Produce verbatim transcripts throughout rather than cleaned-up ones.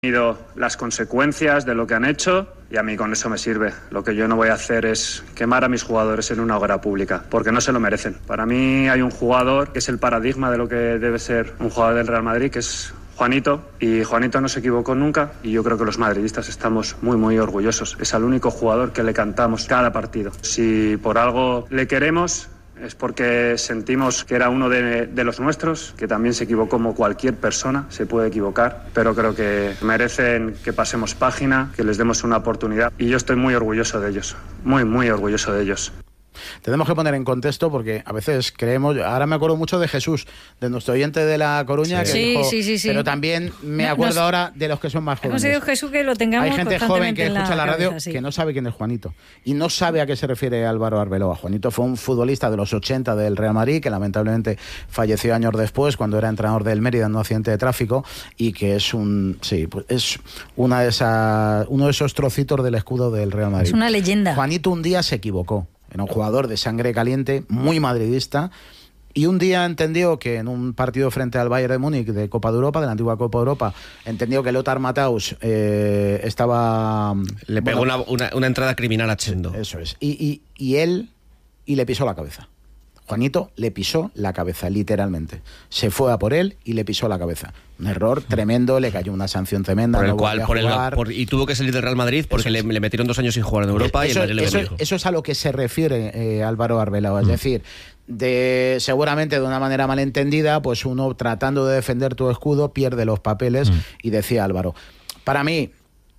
las consecuencias de lo que han hecho y a mí con eso me sirve. Lo que yo no voy a hacer es quemar a mis jugadores en una hoguera pública, porque no se lo merecen. Para mí hay un jugador que es el paradigma de lo que debe ser un jugador del Real Madrid, que es Juanito, y Juanito no se equivocó nunca y yo creo que los madridistas estamos muy muy orgullosos. Es el único jugador que le cantamos cada partido. Si por algo le queremos es porque sentimos que era uno de, de los nuestros, que también se equivocó como cualquier persona, se puede equivocar, pero creo que merecen que pasemos página, que les demos una oportunidad y yo estoy muy orgulloso de ellos, muy, muy orgulloso de ellos. Tenemos que poner en contexto porque a veces creemos, ahora me acuerdo mucho de Jesús, de nuestro oyente de La Coruña, sí. que Sí, dijo, sí, sí, sí. pero también me acuerdo Nos, ahora de los que son más jóvenes. Hemos oído Jesús que lo tengamos Hay gente joven que en escucha la, la radio cabeza, sí. que no sabe quién es Juanito y no sabe a qué se refiere Álvaro Arbeloa. Juanito fue un futbolista de los ochenta del Real Madrid que lamentablemente falleció años después cuando era entrenador del Mérida en un accidente de tráfico y que es un sí, pues es una de esas, uno de esos trocitos del escudo del Real Madrid. Es una leyenda. Juanito un día se equivocó. Era un jugador de sangre caliente, muy madridista, y un día entendió que en un partido frente al Bayern de Múnich de Copa de Europa, de la antigua Copa de Europa, entendió que Lothar Matthaus eh, estaba... Le pegó bueno, una, una, una entrada criminal a Chendo. Eso es. Y, y, y él y le pisó la cabeza. Juanito le pisó la cabeza, literalmente. Se fue a por él y le pisó la cabeza. Un error tremendo, le cayó una sanción tremenda. Por el no cual, por el, por, y tuvo que salir del Real Madrid porque le, le metieron dos años sin jugar en Europa eso, y el Madrid le eso, bendijo. Eso es a lo que se refiere eh, Álvaro Arbeloa. Es mm. decir, de seguramente de una manera malentendida, pues uno tratando de defender tu escudo pierde los papeles mm. y decía Álvaro. Para mí...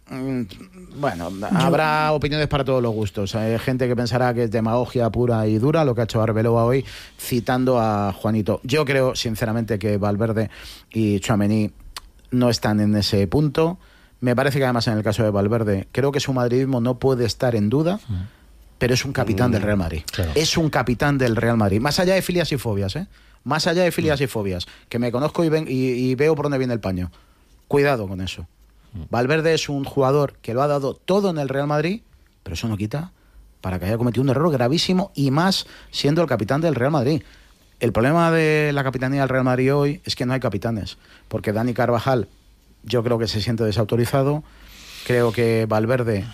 Bueno, habrá opiniones para todos los gustos. Hay gente que pensará que es demagogia pura y dura lo que ha hecho Arbeloa hoy citando a Juanito. Yo creo sinceramente que Valverde y Tchouaméni no están en ese punto. Me parece que además en el caso de Valverde creo que su madridismo no puede estar en duda, pero es un capitán del Real Madrid. Claro. Es un capitán del Real Madrid. Más allá de filias y fobias, ¿eh? Más allá de filias y fobias. Que me conozco y, ven, y, y veo por dónde viene el paño. Cuidado con eso. Valverde es un jugador que lo ha dado todo en el Real Madrid, pero eso no quita para que haya cometido un error gravísimo y más siendo el capitán del Real Madrid. El problema de la capitanía del Real Madrid hoy es que no hay capitanes, porque Dani Carvajal yo creo que se siente desautorizado, creo que Valverde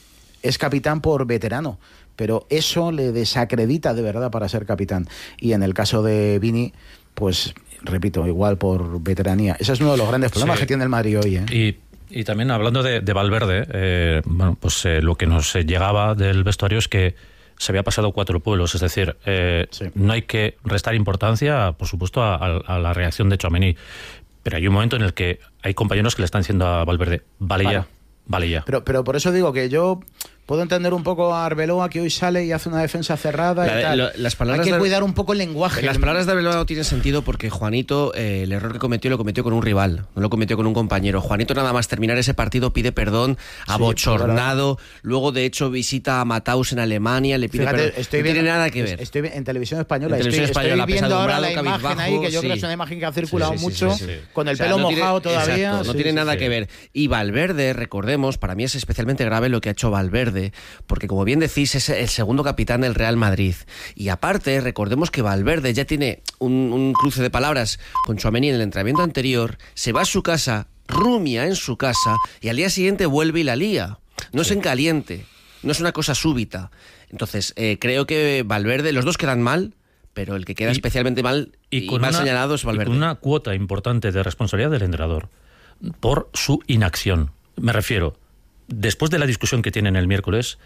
es capitán por veterano, pero eso le desacredita de verdad para ser capitán. Y en el caso de Vini, pues repito, igual por veteranía. Ese es uno de los grandes problemas sí. que tiene el Madrid hoy, ¿eh? Y Y también hablando de, de Valverde, eh, bueno, pues eh, lo que nos llegaba del vestuario es que se había pasado cuatro pueblos, es decir, eh, sí. no hay que restar importancia, por supuesto, a, a, a la reacción de Tchouaméni, pero hay un momento en el que hay compañeros que le están diciendo a Valverde, vale Para. ya, vale ya. Pero, pero por eso digo que yo puedo entender un poco a Arbeloa que hoy sale y hace una defensa cerrada la, y tal. Lo, las palabras hay que de, cuidar un poco el lenguaje. Las palabras de Arbeloa no tienen sentido porque Juanito, eh, el error que cometió lo cometió con un rival, no lo cometió con un compañero. Juanito nada más terminar ese partido pide perdón, abochornado, sí, luego de hecho visita a Matthaus en Alemania, le pide Fíjate, perdón. Estoy no viendo, tiene nada que ver. Estoy en televisión española, en televisión estoy, española, estoy viendo ahora la imagen bajo, ahí, que yo sí. creo que es una imagen que ha circulado sí, sí, mucho, sí, sí, sí. con el o sea, pelo no mojado tiene, todavía. Exacto, no sí, tiene sí, nada sí. que ver. Y Valverde, recordemos, para mí es especialmente grave lo que ha hecho Valverde, porque como bien decís, es el segundo capitán del Real Madrid. Y aparte, recordemos que Valverde ya tiene un, un cruce de palabras con Tchouaméni en el entrenamiento anterior, se va a su casa, rumia en su casa, y al día siguiente vuelve y la lía. No sí. es en caliente, no es una cosa súbita. Entonces, eh, creo que Valverde, los dos quedan mal, pero el que queda y, especialmente mal y, y con mal una, señalado es Valverde. Y con una cuota importante de responsabilidad del entrenador por su inacción. Me refiero, después de la discusión que tienen el miércoles,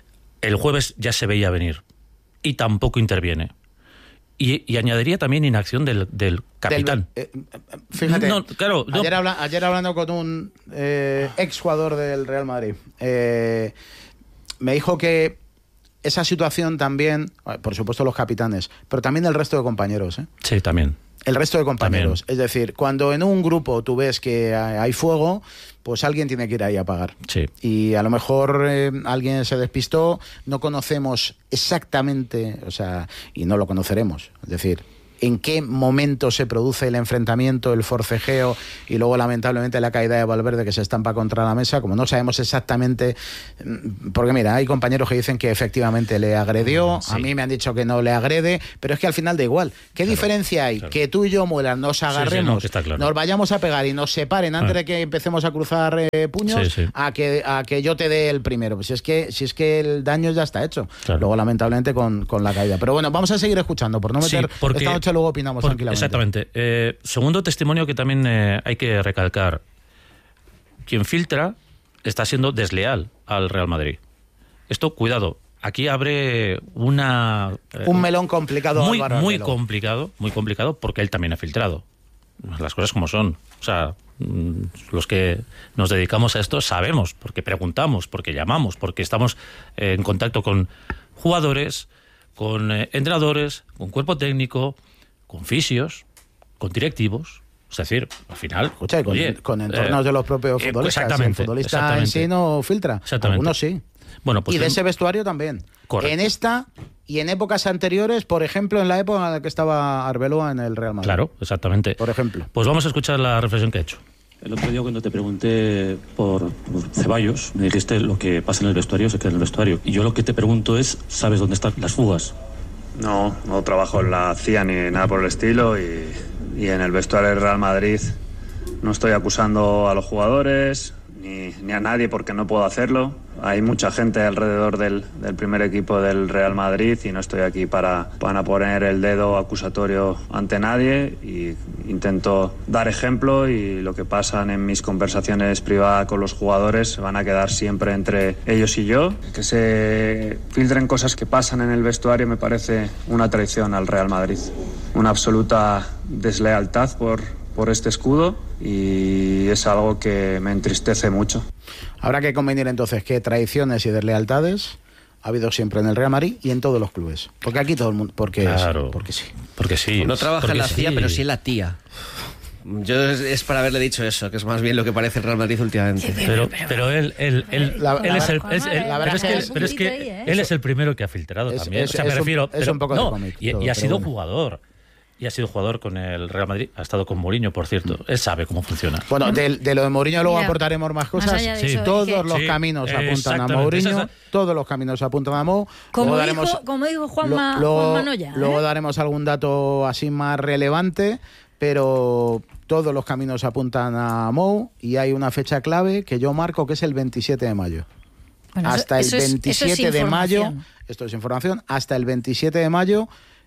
el jueves ya se veía venir y tampoco interviene. Y, y añadiría también inacción del, del capitán. Del, eh, fíjate, no, claro, no. Ayer, habla, ayer hablando con un eh, exjugador del Real Madrid, eh, me dijo que esa situación también, por supuesto los capitanes, pero también el resto de compañeros. ¿eh? Sí, también. El resto de compañeros. También. Es decir, cuando en un grupo tú ves que hay fuego, pues alguien tiene que ir ahí a apagar. Sí. Y a lo mejor eh, alguien se despistó, no conocemos exactamente, o sea, y no lo conoceremos. Es decir, en qué momento se produce el enfrentamiento, el forcejeo y luego lamentablemente la caída de Valverde que se estampa contra la mesa, como no sabemos exactamente, porque mira, hay compañeros que dicen que efectivamente le agredió, sí. A mí me han dicho que no le agrede, pero es que al final da igual. ¿Qué claro, diferencia hay? Claro. Que tú y yo, Muelas, nos agarremos, sí, sí, no, claro. nos vayamos a pegar y nos separen antes ah. de que empecemos a cruzar eh, puños, sí, sí. A, que, a que yo te dé el primero. Pues si es que, si es que el daño ya está hecho. Claro. Luego, lamentablemente, con, con la caída. Pero bueno, vamos a seguir escuchando, por no meter... Sí, porque, esta noche luego opinamos porque, tranquilamente. Exactamente. Eh, segundo testimonio que también eh, hay que recalcar. Quien filtra está siendo desleal al Real Madrid. Esto, cuidado, aquí abre una... Eh, un melón complicado. Muy, muy complicado, muy complicado, porque él también ha filtrado. Las cosas como son. O sea, los que nos dedicamos a esto sabemos, porque preguntamos, porque llamamos, porque estamos eh, en contacto con jugadores, con eh, entrenadores, con cuerpo técnico, con fisios, con directivos. Es decir, al final... Escucha, con, oye, con entornos eh, de los propios futbolistas. Exactamente. El futbolista exactamente. en sí no filtra. Exactamente. Algunos sí. Bueno, pues y de en... ese vestuario también. Correcto. En esta y en épocas anteriores, por ejemplo, en la época en la que estaba Arbeloa en el Real Madrid. Claro, exactamente. Por ejemplo. Pues vamos a escuchar la reflexión que ha hecho. El otro día cuando te pregunté por, por Ceballos, me dijiste lo que pasa en el vestuario se queda en el vestuario. Y yo lo que te pregunto es, ¿sabes dónde están las fugas? No, no trabajo en la C I A ni nada por el estilo y, y en el vestuario del Real Madrid no estoy acusando a los jugadores ni, ni a nadie porque no puedo hacerlo. Hay mucha gente alrededor del, del primer equipo del Real Madrid y no estoy aquí para, para poner el dedo acusatorio ante nadie y intento dar ejemplo y lo que pasan en mis conversaciones privadas con los jugadores van a quedar siempre entre ellos y yo. Que se filtren cosas que pasan en el vestuario me parece una traición al Real Madrid, una absoluta deslealtad por, por este escudo y es algo que me entristece mucho. Habrá que convenir entonces que traiciones y deslealtades ha habido siempre en el Real Madrid y en todos los clubes. Porque aquí todo el mundo... Porque, claro, es, porque sí. Porque sí. No trabaja porque en la sí. C I A, pero sí en la tía. Yo es, es para haberle dicho eso, que es más bien lo que parece el Real Madrid últimamente. Pero, pero él, él, él, la, él la, es el, es, el, la pero es que, es pero es que ahí, ¿eh? Él es el primero que ha filtrado es, también. Es, o sea, me es refiero, un, es pero, un poco no, de cómic. Y, todo, y ha sido bueno. jugador. Y ha sido jugador con el Real Madrid, ha estado con Mourinho, por cierto. Él sabe cómo funciona. Bueno, de, de lo de Mourinho luego Mira, aportaremos más cosas. Más sí. eso, Todos que... los sí, caminos apuntan a Mourinho, todos los caminos apuntan a Mou. Como, daremos, dijo, como dijo Juanma, lo, luego, Juanma Noya, ¿eh? Luego daremos algún dato así más relevante, pero todos los caminos apuntan a Mou y hay una fecha clave que yo marco que es el veintisiete de mayo. Bueno, hasta eso, el veintisiete eso es, eso es de mayo, esto es información, hasta el veintisiete de mayo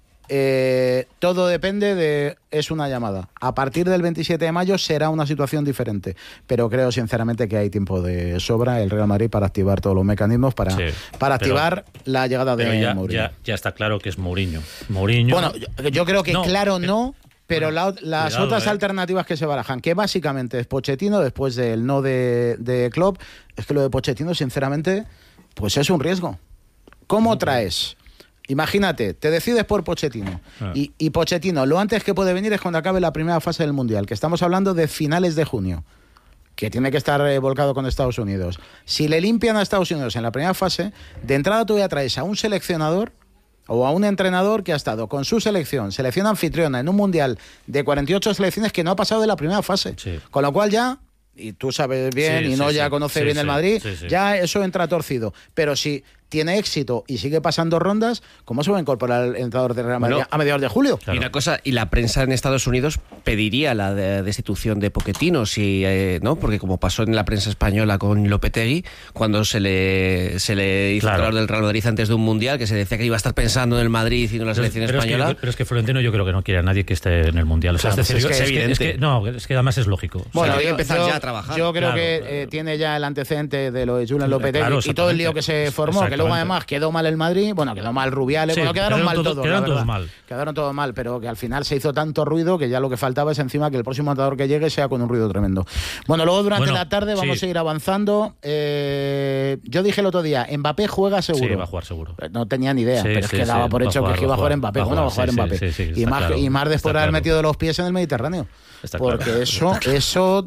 Eh, todo depende de... Es una llamada. A partir del veintisiete de mayo será una situación diferente. Pero creo sinceramente que hay tiempo de sobra el Real Madrid para activar todos los mecanismos para, sí, para activar pero, la llegada de ya, Mourinho. Ya, ya está claro que es Mourinho. Mourinho. Bueno, yo, yo creo que no, claro eh, no... Pero bueno, la, las cuidado, otras eh. alternativas que se barajan, que básicamente es Pochettino después del no de, de Klopp, es que lo de Pochettino sinceramente pues es un riesgo. ¿Cómo traes? Imagínate, te decides por Pochettino ah. y, y Pochettino lo antes que puede venir es cuando acabe la primera fase del Mundial, que estamos hablando de finales de junio, que tiene que estar eh, volcado con Estados Unidos. Si le limpian a Estados Unidos en la primera fase, de entrada tú ya traes a un seleccionador o a un entrenador que ha estado con su selección, selección anfitriona en un Mundial de cuarenta y ocho selecciones que no ha pasado de la primera fase, sí. Con lo cual ya... Y tú sabes bien, sí, y no sí, ya sí. conoce sí, bien sí, el Madrid, sí, sí. ya eso entra torcido. Pero si tiene éxito y sigue pasando rondas, ¿cómo se va a incorporar el entrenador de Real Madrid bueno, a mediados de julio? Claro. Y una cosa, y la prensa en Estados Unidos pediría la de destitución de Pochettino, si, eh, ¿no? Porque como pasó en la prensa española con Lopetegui, cuando se le, se le hizo claro. del Real Madrid antes de un Mundial, que se decía que iba a estar pensando en el Madrid y no en la selección pero española. Es que, pero es que Florentino yo creo que no quiere a nadie que esté en el Mundial. O sea, claro, es, decir, es, que es, es, que, es que no, es que además es lógico. Bueno, o sea, y empezar yo, ya a trabajar. Yo creo claro, que claro. Eh, tiene ya el antecedente de lo de Julen Lopetegui claro, y todo el lío que se formó, que luego además quedó mal el Madrid, bueno, quedó mal Rubiales, sí, bueno, quedaron, quedaron mal todo, todos, quedaron todos mal. Quedaron todos mal, pero que al final se hizo tanto ruido que ya lo que faltaba es encima que el próximo entrenador que llegue sea con un ruido tremendo. Bueno, luego durante bueno, la tarde vamos sí. a ir avanzando. Eh, yo dije el otro día, Mbappé juega seguro. Sí, va a jugar seguro. No tenía ni idea, sí, pero sí, es que daba sí, por hecho jugar, que iba a jugar Mbappé. Va bueno, va a jugar sí, Mbappé. Sí, sí, sí, y, más, claro, y más después de haber claro. metido los pies en el Mediterráneo. Está porque claro. eso, eso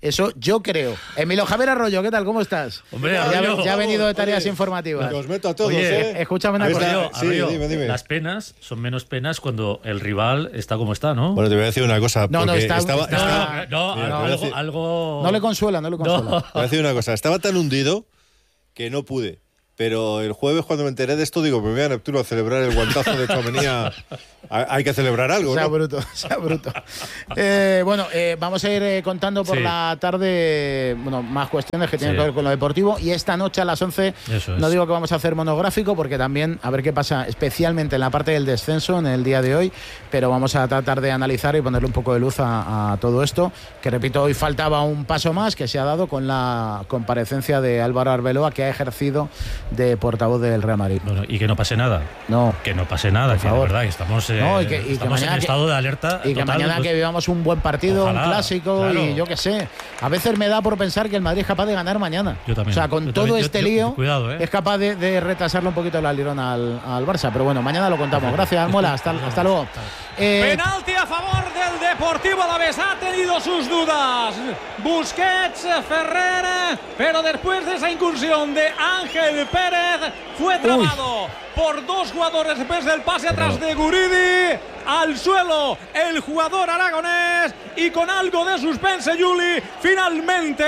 Eso yo creo. Emilio Javier Arroyo, ¿qué tal? ¿Cómo estás? Hombre, ya, Arroyo, ya ha venido de tareas oye, informativas. Que os meto a todos, Oye, ¿eh? Escúchame una cosa. Arroyo, Sí, Arroyo, dime, dime. las penas son menos penas cuando el rival está como está, ¿no? Bueno, te voy a decir una cosa. No, no, porque está- estaba, está- estaba- no, no, Mira, no, te voy a algo, decir- algo... No le consuela, no le consuela. No. te voy a decir una cosa. Estaba tan hundido que no pude. Pero el jueves, cuando me enteré de esto, digo, me voy a Neptuno a celebrar el guantazo de Chouameni. Hay que celebrar algo, Sea ¿no? bruto, sea bruto. Eh, bueno, eh, vamos a ir eh, contando por Sí. la tarde, bueno, más cuestiones que tienen Sí. que ver con lo deportivo. Y esta noche a las once, Eso es. no digo que vamos a hacer monográfico, porque también, a ver qué pasa, especialmente en la parte del descenso en el día de hoy, pero vamos a tratar de analizar y ponerle un poco de luz a, a todo esto, que repito, hoy faltaba un paso más que se ha dado con la comparecencia de Álvaro Arbeloa, que ha ejercido de portavoz del Real Madrid. Bueno, y que no pase nada. No. Que no pase nada, Por que de favor. verdad que estamos, eh, No, y que- y que estamos mañana en que- estado de alerta. Y que total, mañana pues, que vivamos un buen partido, Ojalá, un clásico, claro. y yo qué sé. A veces me da por pensar que el Madrid es capaz de ganar mañana. Yo también. O sea, con Yo todo también. Yo- este yo- lío, cuidado, ¿eh? es capaz de, de retrasarle un poquito la lirón al, al Barça. Pero bueno, mañana lo contamos. Gracias, Mola. Hasta, hasta luego. Eh, Penalti a favor del Deportivo Alavés. Ha tenido sus dudas Busquets, Ferrer, pero después de esa incursión de Ángel Pérez fue trabado por dos jugadores después del pase atrás de Guridi. Al suelo el jugador aragonés y con algo de suspense, Juli, finalmente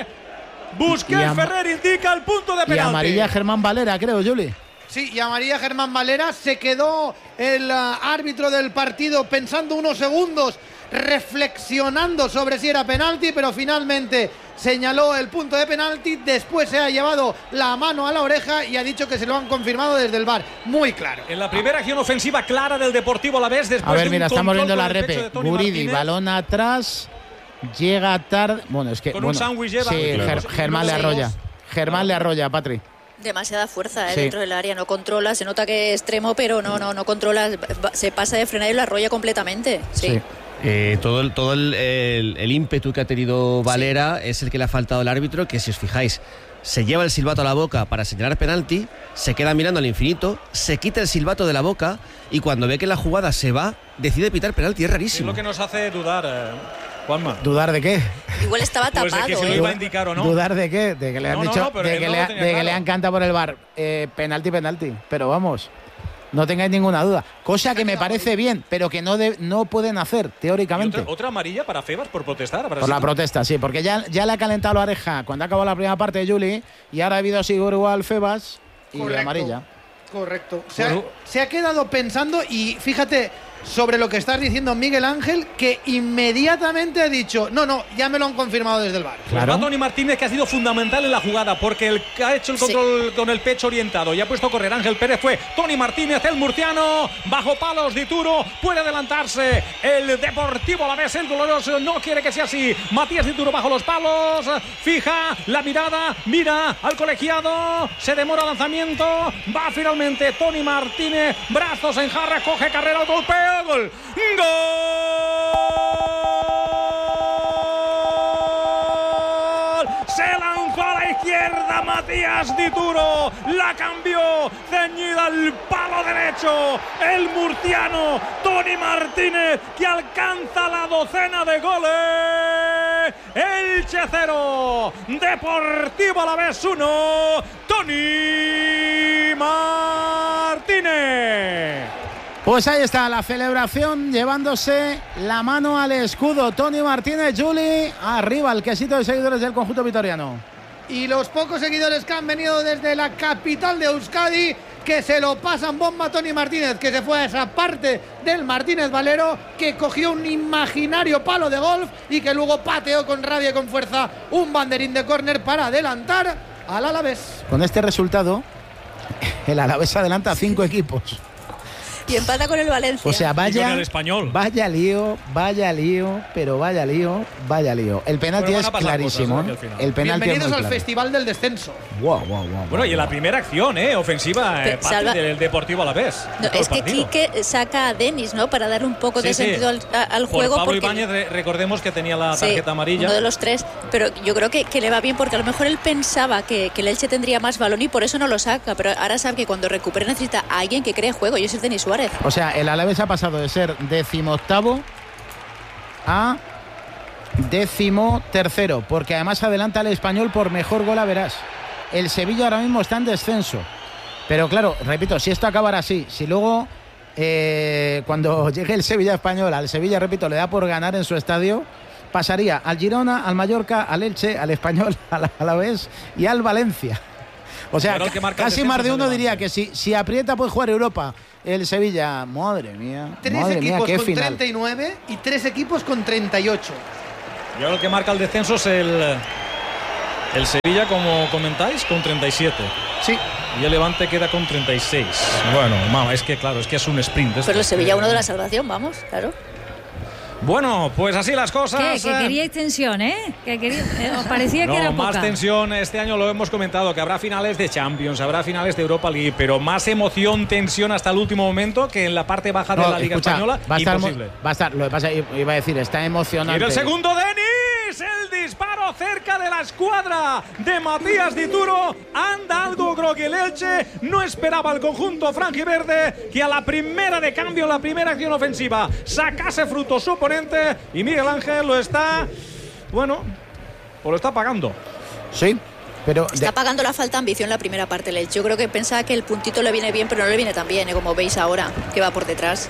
Busquets Y a- Ferrer indica el punto de y penalti. amarilla Germán Valera, creo, Juli. Sí, y a María Germán Valera se quedó el uh, árbitro del partido pensando unos segundos, reflexionando sobre si era penalti, pero finalmente señaló el punto de penalti. Después se ha llevado la mano a la oreja y ha dicho que se lo han confirmado desde el V A R. Muy claro. En la primera acción ofensiva clara del Deportivo Alavés después A ver, de un mira, estamos control viendo con la el pecho repe. de Toni Guridi, Martínez. balón atrás, llega tarde. Bueno, es que. Con un bueno, sándwich lleva- sí, Claro. Ger- Germán le Sí. arrolla. Germán le arrolla, Patri. Demasiada fuerza eh, Sí. dentro del área, no controla, se nota que es extremo, pero no, no, no controla, va- se pasa de frenar y lo arrolla completamente. Sí. Sí. Eh, todo el, todo el, el- el ímpetu que ha tenido Valera es el que le ha faltado al árbitro, que si os fijáis, se lleva el silbato a la boca para señalar penalti, se queda mirando al infinito, se quita el silbato de la boca y cuando ve que la jugada se va, decide pitar penalti. Es Es rarísimo. lo que nos hace dudar, eh, Juanma. ¿Dudar de qué? Igual estaba Pues de tapado. que se lo ¿eh? iba a indicar o no. ¿Dudar de qué? De que le han No, no, dicho, no, pero de, él que no le, lo ha- tenía de que claro. le han cantado por el bar. Eh, penalti, penalti. Pero vamos, no tengáis ninguna duda. Cosa que me parece bien, pero que no, de- no pueden hacer, Y teóricamente. otra, otra amarilla para Febas por protestar. Por la protesta, sí, porque ya, ya le ha calentado la oreja cuando ha acabado la primera parte de Juli y ahora ha habido así igual Febas y Correcto. amarilla. Correcto. Se ha, se ha quedado pensando y fíjate sobre lo que estás diciendo, Miguel Ángel, que inmediatamente ha dicho, no, no, ya me lo han confirmado desde el V A R. Claro. Va Toni Martínez, que ha sido fundamental en la jugada, porque el que ha hecho el control con el pecho orientado y ha puesto a correr Ángel Pérez fue Toni Martínez, el murciano, bajo palos de Turo, puede adelantarse el Deportivo Alavés, el glorioso, no quiere que sea así. Matías de Turo bajo los palos, fija la mirada, mira al colegiado, se demora el lanzamiento, va finalmente Toni Martínez, brazos en jarra, coge carrera, golpeo, gol, gol. Se lanzó a la izquierda Matías Di Turo, la cambió, ceñida al palo derecho, el murciano Toni Martínez, que alcanza la docena de goles. Elche cero, Deportivo Alavés uno, Toni Martínez. Pues ahí está la celebración, llevándose la mano al escudo. Toni Martínez, Juli, arriba el quesito de seguidores del conjunto vitoriano. Y los pocos seguidores que han venido desde la capital de Euskadi, que se lo pasan bomba a Toni Martínez, que se fue a esa parte del Martínez Valero, que cogió un imaginario palo de golf y que luego pateó con rabia y con fuerza un banderín de córner para adelantar al Alavés. Con este resultado, el Alavés adelanta a cinco equipos. Y empata con el Valencia. O sea, Y con vaya, el Español. vaya lío, vaya lío, pero vaya lío, vaya lío. El penalti Bueno, van es a pasar clarísimo. cosas, ¿eh? ¿eh? Al final. El penalti es Bienvenidos muy al claro. Festival del Descenso. Guau, guau, guau, Bueno, y en la guau. primera acción, ¿eh? Ofensiva, eh, Te- Pati, salva- del Deportivo Alavés. No, Todo el es que partido. Quique saca a Denis, ¿no? Para dar un poco de Sí, sí. sentido al, a- al Por juego. Pablo porque Ibáñez, re- recordemos que tenía la Sí, tarjeta amarilla. uno de los tres, pero yo creo que, que le va bien porque a lo mejor él pensaba que, que el Elche tendría más balón y por eso no lo saca, pero ahora sabe que cuando recupere necesita a alguien que cree juego y ese es Denis Suárez. O sea, el Alavés ha pasado de ser decimoctavo a décimo tercero, porque además adelanta al Español por mejor gol a verás. El Sevilla ahora mismo está en descenso. Pero claro, repito, si esto acabara así, si luego eh, cuando llegue el Sevilla Español, al Sevilla, repito, le da por ganar en su estadio, pasaría al Girona, al Mallorca, al Elche, al Español, al Alavés y al Valencia. O sea, casi más de uno diría que si, si aprieta puede jugar Europa. El Sevilla, madre mía. Tres madre equipos mía, qué con final. treinta y nueve y tres equipos con treinta y ocho. Y ahora el que marca el descenso es el, el Sevilla, como comentáis, con treinta y siete. Sí. Y el Levante queda con treinta y seis. Bueno, mamá, es que claro, es que es un sprint. Pero el Sevilla uno de la salvación, vamos, claro. Bueno, pues así las cosas. ¿Qué? Que queríais tensión, ¿eh? Que quería, eh, os parecía no, que era poca. más tensión. Este año lo hemos comentado, que habrá finales de Champions, habrá finales de Europa League, pero más emoción, tensión hasta el último momento que en la parte baja No, de la Liga escucha, Española. Va a estar, imposible. Va a estar, lo que pasa, iba a decir, está emocionante. Y en el segundo, Denis, el disparo cerca de la escuadra de Matías Dituro. Anda algo, creo que el Elche no esperaba el conjunto franjiverde que a la primera de cambio, la primera acción ofensiva, sacase fruto su oponente. Y Miguel Ángel lo está, bueno, pues lo está pagando. Sí, pero está de... pagando la falta de ambición la primera parte del Elche. Yo creo que pensaba que el puntito le viene bien, pero no le viene tan bien, ¿eh? Como veis ahora, que va por detrás.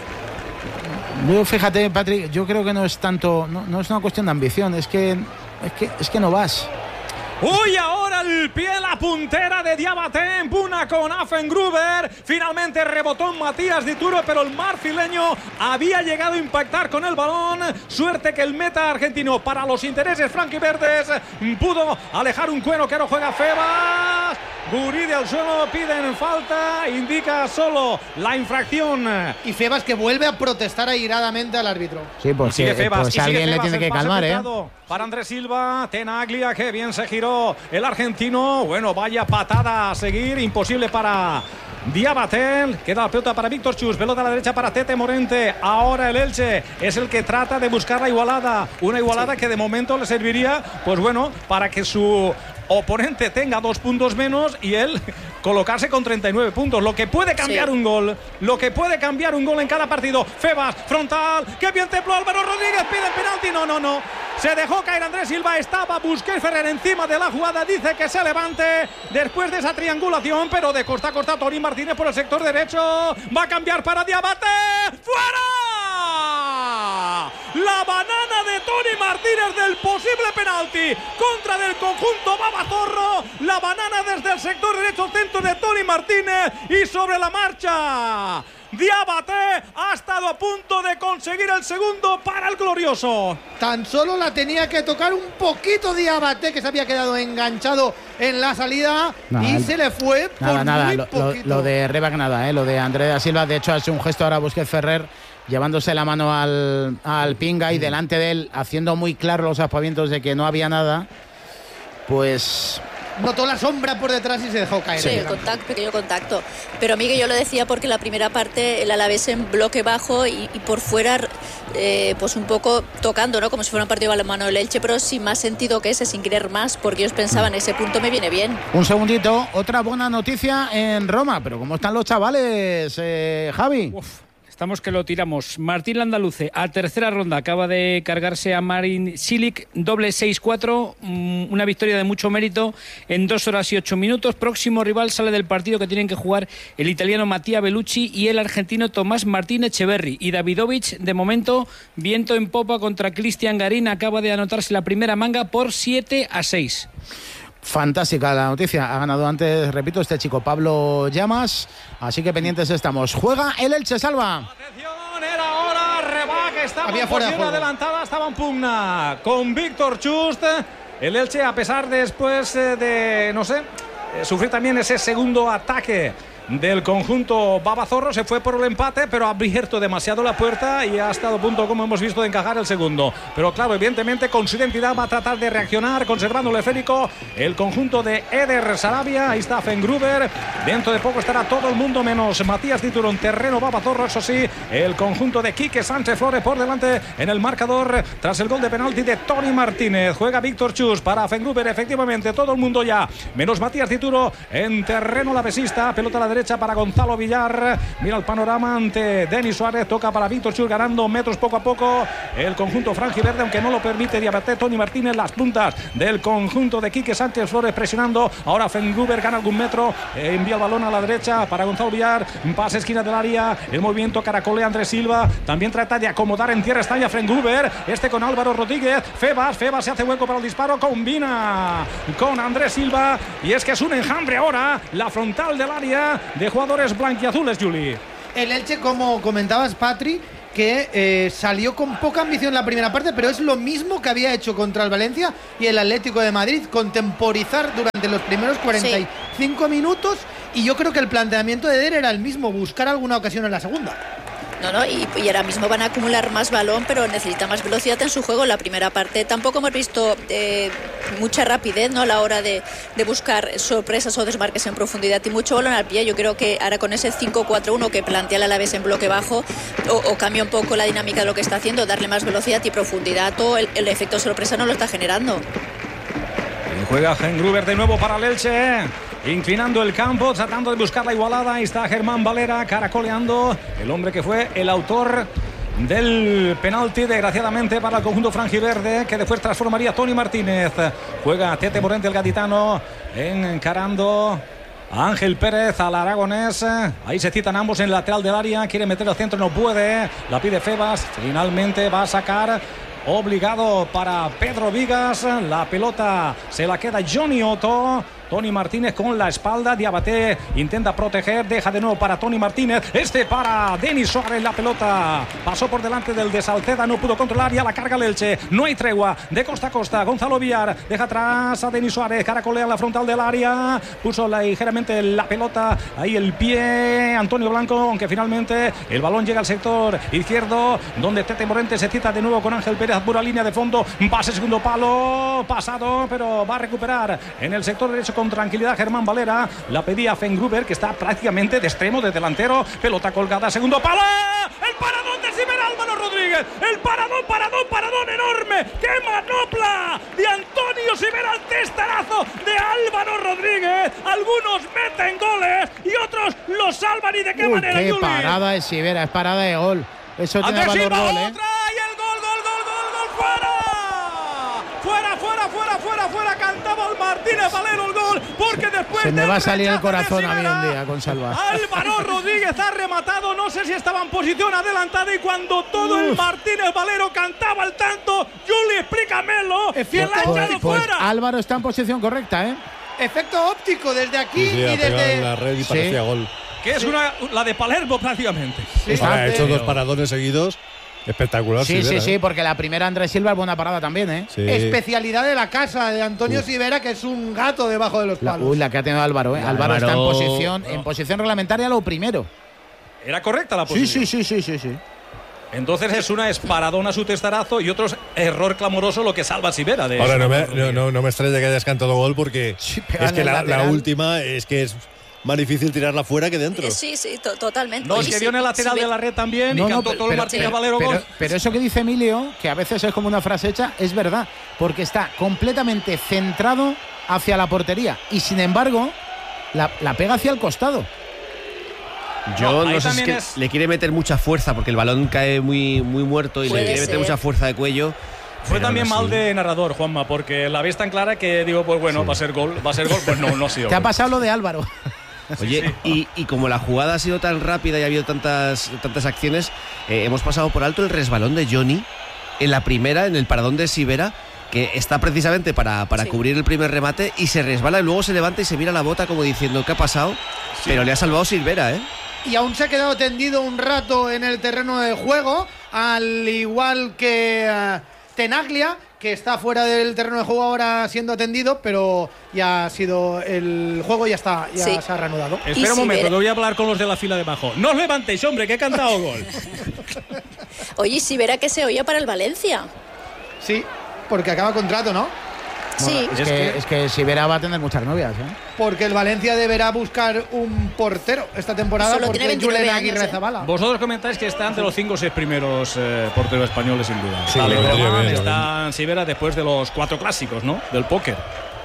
Yo, fíjate, Patrick, yo creo que no es tanto, no, no es una cuestión de ambición, es que, es que, es que no vas. Uy, ahora el pie, la puntera de Diabaté en puna con Affengruber. Finalmente rebotó en Matías Dituro, pero el marfileño había llegado a impactar con el balón. Suerte que el meta argentino, para los intereses franquiverdes, pudo alejar un cuero que ahora juega Febas. Guridi al suelo, piden falta, indica solo la infracción. Y Febas que vuelve a protestar airadamente al árbitro. Sí, pues, sigue Febas, pues y alguien sigue le Febas, tiene que calmar, ¿eh? Para Andrés Silva, Tenaglia, que bien se giró el argentino. Bueno, vaya patada a seguir, imposible para Diabaté. Queda la pelota para Víctor Chus, pelota a la derecha para Tete Morente. Ahora el Elche es el que trata de buscar la igualada. Una igualada sí, que de momento le serviría, pues bueno, para que su oponente tenga dos puntos menos y él colocarse con treinta y nueve puntos. Lo que puede cambiar sí. un gol, lo que puede cambiar un gol en cada partido. Febas, frontal, que bien templó Álvaro Rodríguez, pide penalti, no, no, no. Se dejó caer Andrés Silva, estaba Busquets Ferrer encima de la jugada, dice que se levante después de esa triangulación, pero de costa a costa Tony Martínez por el sector derecho, va a cambiar para Diabaté, ¡fuera! La banana de Tony Martínez del posible penalti contra del conjunto Babazorro, la banana desde el sector derecho centro de Tony Martínez y sobre la marcha Diabaté ha estado a punto de conseguir el segundo para el glorioso. Tan solo la tenía que tocar un poquito Diabaté, que se había quedado enganchado en la salida no, y el... se le fue por nada, nada. muy lo, poquito. Lo, lo de Rebac nada, ¿eh? Lo de Andrés da Silva, de hecho hace un gesto ahora Busquets Ferrer llevándose la mano al, al pinga y delante de él haciendo muy claro los aspavientos de que no había nada, pues... Notó la sombra por detrás y se dejó caer. Sí, el contacto, pequeño contacto. Pero a mí que yo lo decía porque la primera parte el Alavés en bloque bajo y, y por fuera eh, pues un poco tocando, ¿no? Como si fuera un partido de balonmano del Elche, pero sin más sentido que ese, sin querer más, porque ellos pensaban, ese punto me viene bien. Un segundito, otra buena noticia en Roma, pero ¿cómo están los chavales, eh, Javi? Uf. Estamos que lo tiramos. Martín Landaluce, a tercera ronda, acaba de cargarse a Marin Cilic, doble seis cuatro, una victoria de mucho mérito en dos horas y ocho minutos. Próximo rival sale del partido que tienen que jugar el italiano Mattia Bellucci y el argentino Tomás Martín Echeverri. Y Davidovich, de momento, viento en popa contra Cristian Garín, acaba de anotarse la primera manga por siete a seis. Fantástica la noticia, ha ganado antes, repito, este chico Pablo Llamas, así que pendientes estamos. Juega el Elche, Salva. Atención, era ahora, Rebac, estaba Había en fuera posición adelantada, estaba en pugna con Víctor Chust. El Elche, a pesar después de, no sé, sufrir también ese segundo ataque del conjunto Babazorro, se fue por el empate, pero ha abierto demasiado la puerta y ha estado a punto, como hemos visto, de encajar el segundo. Pero claro, evidentemente con su identidad va a tratar de reaccionar, conservando el esférico el conjunto de Eder Sarabia. Ahí está Affengruber, dentro de poco estará todo el mundo menos Matías Dituro en terreno Babazorro. Eso sí, el conjunto de Quique Sánchez Flores por delante en el marcador tras el gol de penalti de Tony Martínez. Juega Víctor Chus para Affengruber, efectivamente todo el mundo ya menos Matías Dituro en terreno lavesista, pelota a la derecha para Gonzalo Villar. Mira el panorama ante Denis Suárez. Toca para Víctor Schur, ganando metros poco a poco el conjunto franjiverde, aunque no lo permite Diabaté. Tony Martínez, las puntas del conjunto de Quique Sánchez Flores presionando. Ahora Fengruber gana algún metro. Eh, envía el balón a la derecha para Gonzalo Villar. Pase esquina del área. El movimiento caracolea Andrés Silva. También trata de acomodar en tierra extraña Fengruber. Este con Álvaro Rodríguez. Febas. Febas se hace hueco para el disparo. Combina con Andrés Silva. Y es que es un enjambre ahora la frontal del área de jugadores blanquiazules, Juli. El Elche, como comentabas, Patri, que eh, salió con poca ambición en la primera parte, pero es lo mismo que había hecho contra el Valencia y el Atlético de Madrid, contemporizar durante los primeros cuarenta y cinco sí. minutos, y yo creo que el planteamiento de Eder era el mismo, buscar alguna ocasión en la segunda. No, no, y, y ahora mismo van a acumular más balón, pero necesita más velocidad en su juego en la primera parte. Tampoco hemos visto eh, mucha rapidez, ¿no?, a la hora de, de buscar sorpresas o desmarques en profundidad y mucho balón al pie. Yo creo que ahora con ese cinco cuatro uno que plantea el Alavés en bloque bajo, o, o cambia un poco la dinámica de lo que está haciendo, darle más velocidad y profundidad, o el, el efecto sorpresa no lo está generando. Y juega Fengruber de nuevo para el Elche, inclinando el campo, tratando de buscar la igualada. Ahí está Germán Valera caracoleando, el hombre que fue el autor del penalti, desgraciadamente para el conjunto franjiverde, que después transformaría Tony Martínez. Juega Tete Morente, el gaditano, encarando a Ángel Pérez, al aragonés. Ahí se citan ambos en el lateral del área. Quiere meter al centro, no puede. La pide Febas. Finalmente va a sacar, obligado para Pedro Vigas. La pelota se la queda Johnny Otto. Tony Martínez con la espalda. Diabaté intenta proteger. Deja de nuevo para Tony Martínez. Este para Denis Suárez. La pelota pasó por delante del de Salceda. No pudo controlar. Ya la carga el Elche. No hay tregua. De costa a costa. Gonzalo Villar deja atrás a Denis Suárez. Caracolea en la frontal del área. Puso ligeramente la pelota. Ahí el pie Antonio Blanco. Aunque finalmente el balón llega al sector izquierdo, donde Tete Morente se cita de nuevo con Ángel Pérez. Pura línea de fondo. Pase segundo palo. Pasado. Pero va a recuperar en el sector derecho con tranquilidad Germán Valera. La pedía Fengruber, que está prácticamente de extremo, de delantero. Pelota colgada, segundo palo. El paradón de Ciber Álvaro Rodríguez. El paradón, paradón, paradón enorme. ¡Qué manopla de Antonio Ciber al testarazo de Álvaro Rodríguez! Algunos meten goles y otros los salvan. ¿Y de qué Uy, manera, qué Juli? Parada de Ciber, es parada de gol. Eso tiene valor Silva, gol, ¿eh? otra, y el gol, gol, gol, gol, gol, fuera. Fuera, fuera, fuera, fuera, fuera. Cantaba el Martínez Valero el gol, porque después se me va a salir el rechazo de corazón a mí Sibera, un día con Salva. Álvaro Rodríguez ha rematado, no sé si estaba en posición adelantada, y cuando todo Uf. el Martínez Valero cantaba el tanto, Juli, explícamelo, Efecto, que la ha echado pues, fuera. Álvaro está en posición correcta, ¿eh? Efecto óptico desde aquí sí, sí, y desde la red y parecía sí. gol. Que es sí. una, la de Palermo prácticamente. Sí, Ahora, ha hecho dos paradones seguidos. Espectacular. Sí, Sibera, sí, sí, ¿eh? porque la primera Andrés Silva es buena parada también, ¿eh? Sí. Especialidad de la casa de Antonio Sibera, que es un gato debajo de los palos. La, uy, la que ha tenido Álvaro, ¿eh? Álvaro, Álvaro está en posición, no. en posición reglamentaria lo primero. ¿Era correcta la posición? Sí, sí, sí, sí, sí, sí. Entonces es una esparadona su testarazo y otro es error clamoroso lo que salva a Sibera. De Ahora no me, no, no, no me extraña que hayas cantado gol, porque sí, es que la, la última es que es más difícil tirarla fuera que dentro. Sí, sí, to totalmente. No, es que sí, dio en el lateral sí, de la red también no, y cantó no, todo el Martínez pero, Valero pero, gol. Pero eso que dice Emilio, que a veces es como una frase hecha, es verdad, porque está completamente centrado hacia la portería y sin embargo la, la pega hacia el costado. Yo no, no sé si es que es... le quiere meter mucha fuerza porque el balón cae muy, muy muerto y Puede le quiere ser. meter mucha fuerza de cuello. Fue Pero también no, mal sí. de narrador, Juanma, porque la ves tan clara que digo, pues bueno, sí. va a ser gol, va a ser gol, pues no, no ha sido. Te gol. ha pasado lo de Álvaro. Oye, sí. y, y como la jugada ha sido tan rápida y ha habido tantas, tantas acciones, eh, hemos pasado por alto el resbalón de Johnny en la primera, en el paradón de Sibera, que está precisamente para, para sí. cubrir el primer remate, y se resbala y luego se levanta y se mira la bota como diciendo ¿qué ha pasado? Sí. Pero le ha salvado Silvera, ¿eh? Y aún se ha quedado tendido un rato en el terreno de juego, al igual que uh, Tenaglia, que está fuera del terreno de juego ahora siendo atendido, pero ya ha sido el juego, ya está, ya sí. se ha reanudado. Espera un momento, que voy a hablar con los de la fila de abajo. No os levantéis, hombre, que he cantado gol. Oye, si verá que se oía para el Valencia. Sí, porque acaba contrato, ¿no? Sí. Bueno, es, es, que, que, es que Sibera va a tener muchas novias, ¿eh? Porque el Valencia deberá buscar un portero esta temporada. Solo porque Julen Aguirre Zabala. Vosotros comentáis que está entre los cinco o seis primeros eh, porteros españoles, sin duda. Sí, Vale, bien, Román, bien, está Sibera después de los cuatro clásicos, ¿no? Del póker.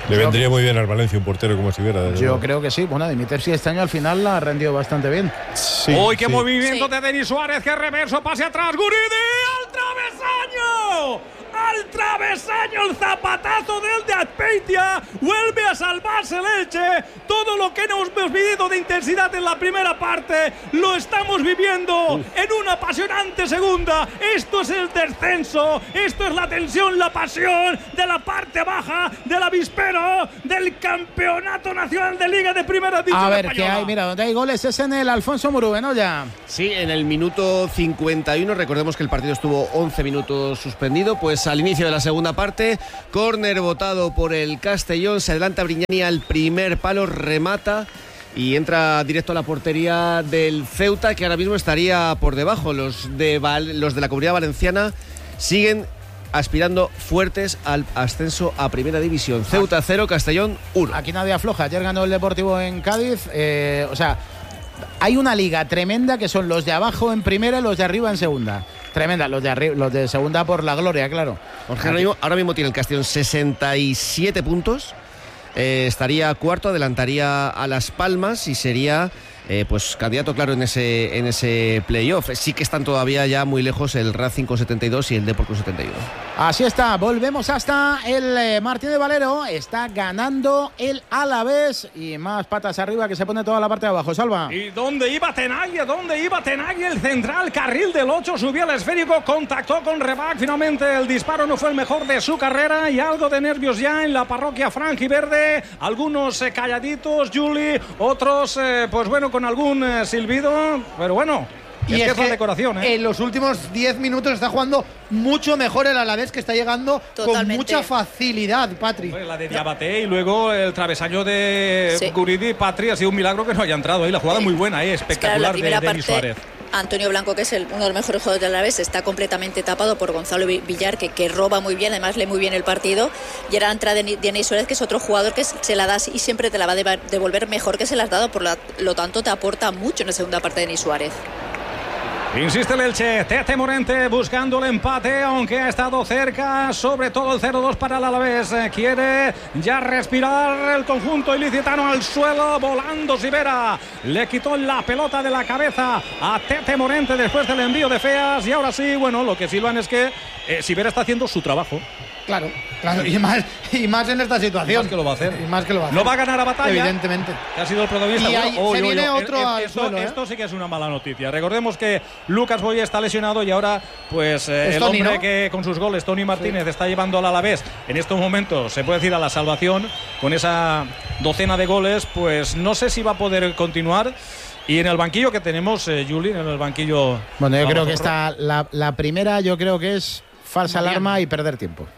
Le vendría muy bien al Valencia un portero como si hubiera. Yo luego. creo que sí. Bueno, Dimitrescu este año al final la ha rendido bastante bien. Sí, ¡Uy, qué sí. movimiento sí. de Denis Suárez! ¡Qué reverso! ¡Pase atrás! ¡Guridi! ¡Al travesaño! ¡Al travesaño! ¡El zapatazo del de Azpeitia! ¡Vuelve a salvarse el Elche! Todo lo que nos hemos vivido de intensidad en la primera parte lo estamos viviendo Uf. en una apasionante segunda. Esto es el descenso. Esto es la tensión, la pasión de la parte baja del avispero del Campeonato Nacional de Liga de Primera División. A ver, española. que hay, mira, donde hay goles es en el Alfonso Murube, ¿no? Ya. Sí, en el minuto cincuenta y uno. Recordemos que el partido estuvo once minutos suspendido. Pues al inicio de la segunda parte, córner votado por el Castellón, se adelanta Brignani al primer palo, remata y entra directo a la portería del Ceuta, que ahora mismo estaría por debajo. Los de, Val- los de la Comunidad Valenciana siguen aspirando fuertes al ascenso a Primera División. Ceuta cero, Castellón uno. Aquí nadie afloja. Ayer ganó el Deportivo en Cádiz. Eh, o sea, hay una liga tremenda que son los de abajo en primera y los de arriba en segunda. Tremenda, los de arriba, los de segunda por la gloria, claro. Jorge, ahora mismo, ahora mismo tiene el Castellón sesenta y siete puntos. Eh, estaría cuarto, adelantaría a Las Palmas y sería eh, pues candidato claro en ese en ese playoff. Sí que están todavía ya muy lejos el Racing con setenta y dos y el Depor con setenta y uno. Así está, volvemos hasta el eh, Martínez Valero. Está ganando el Alavés y más patas arriba que se pone toda la parte de abajo. Salva. ¿Y dónde iba Tenaglia? ¿Dónde iba Tenaglia? El central, carril del ocho, subió al esférico, contactó con Rebac. Finalmente el disparo no fue el mejor de su carrera y algo de nervios ya en la parroquia franjiverde. Algunos eh, calladitos, Juli, otros, eh, pues bueno, con algún eh, silbido, pero bueno. Y es, es que es la decoración, ¿eh? En los últimos diez minutos está jugando mucho mejor el Alavés, que está llegando Totalmente. con mucha facilidad, Patri. La de Diabaté y luego el travesaño de sí. Guridi, Patri, ha sido un milagro que no haya entrado ahí. La jugada sí. muy buena, ¿eh? espectacular es que de Denis Suárez. Antonio Blanco, que es el, uno de los mejores jugadores del Alavés, está completamente tapado por Gonzalo Villar, que, que roba muy bien, además lee muy bien el partido. Y ahora entra Denis Suárez, que es otro jugador que se la das y siempre te la va a devolver mejor que se la has dado, por la, lo tanto te aporta mucho en la segunda parte de Denis Suárez. Insiste el Elche, Tete Morente buscando el empate, aunque ha estado cerca, sobre todo el cero dos para el Alavés. Quiere ya respirar el conjunto ilicitano al suelo, volando Sivera. Le quitó la pelota de la cabeza a Tete Morente después del envío de Feas y ahora sí, bueno, lo que silban es que eh, Sivera está haciendo su trabajo. Claro, claro, y más, y más en esta situación. Y más que lo va a hacer. Y más que lo va a hacer. No va a ganar a batalla. Evidentemente. Que ha sido el protagonista. Y hay, oh, se oh, viene oh, otro eh, al esto, suelo, ¿eh? Esto sí que es una mala noticia. Recordemos que Lucas Boye está lesionado y ahora, pues, eh, el Tony, hombre ¿no? que con sus goles, Tony Martínez, sí. está llevando al Alavés en estos momentos, se puede decir, a la salvación, con esa docena de goles, pues no sé si va a poder continuar. Y en el banquillo que tenemos, eh, Juli, en el banquillo... Bueno, yo creo que está la, la primera, yo creo que es falsa Mariano. alarma y perder tiempo.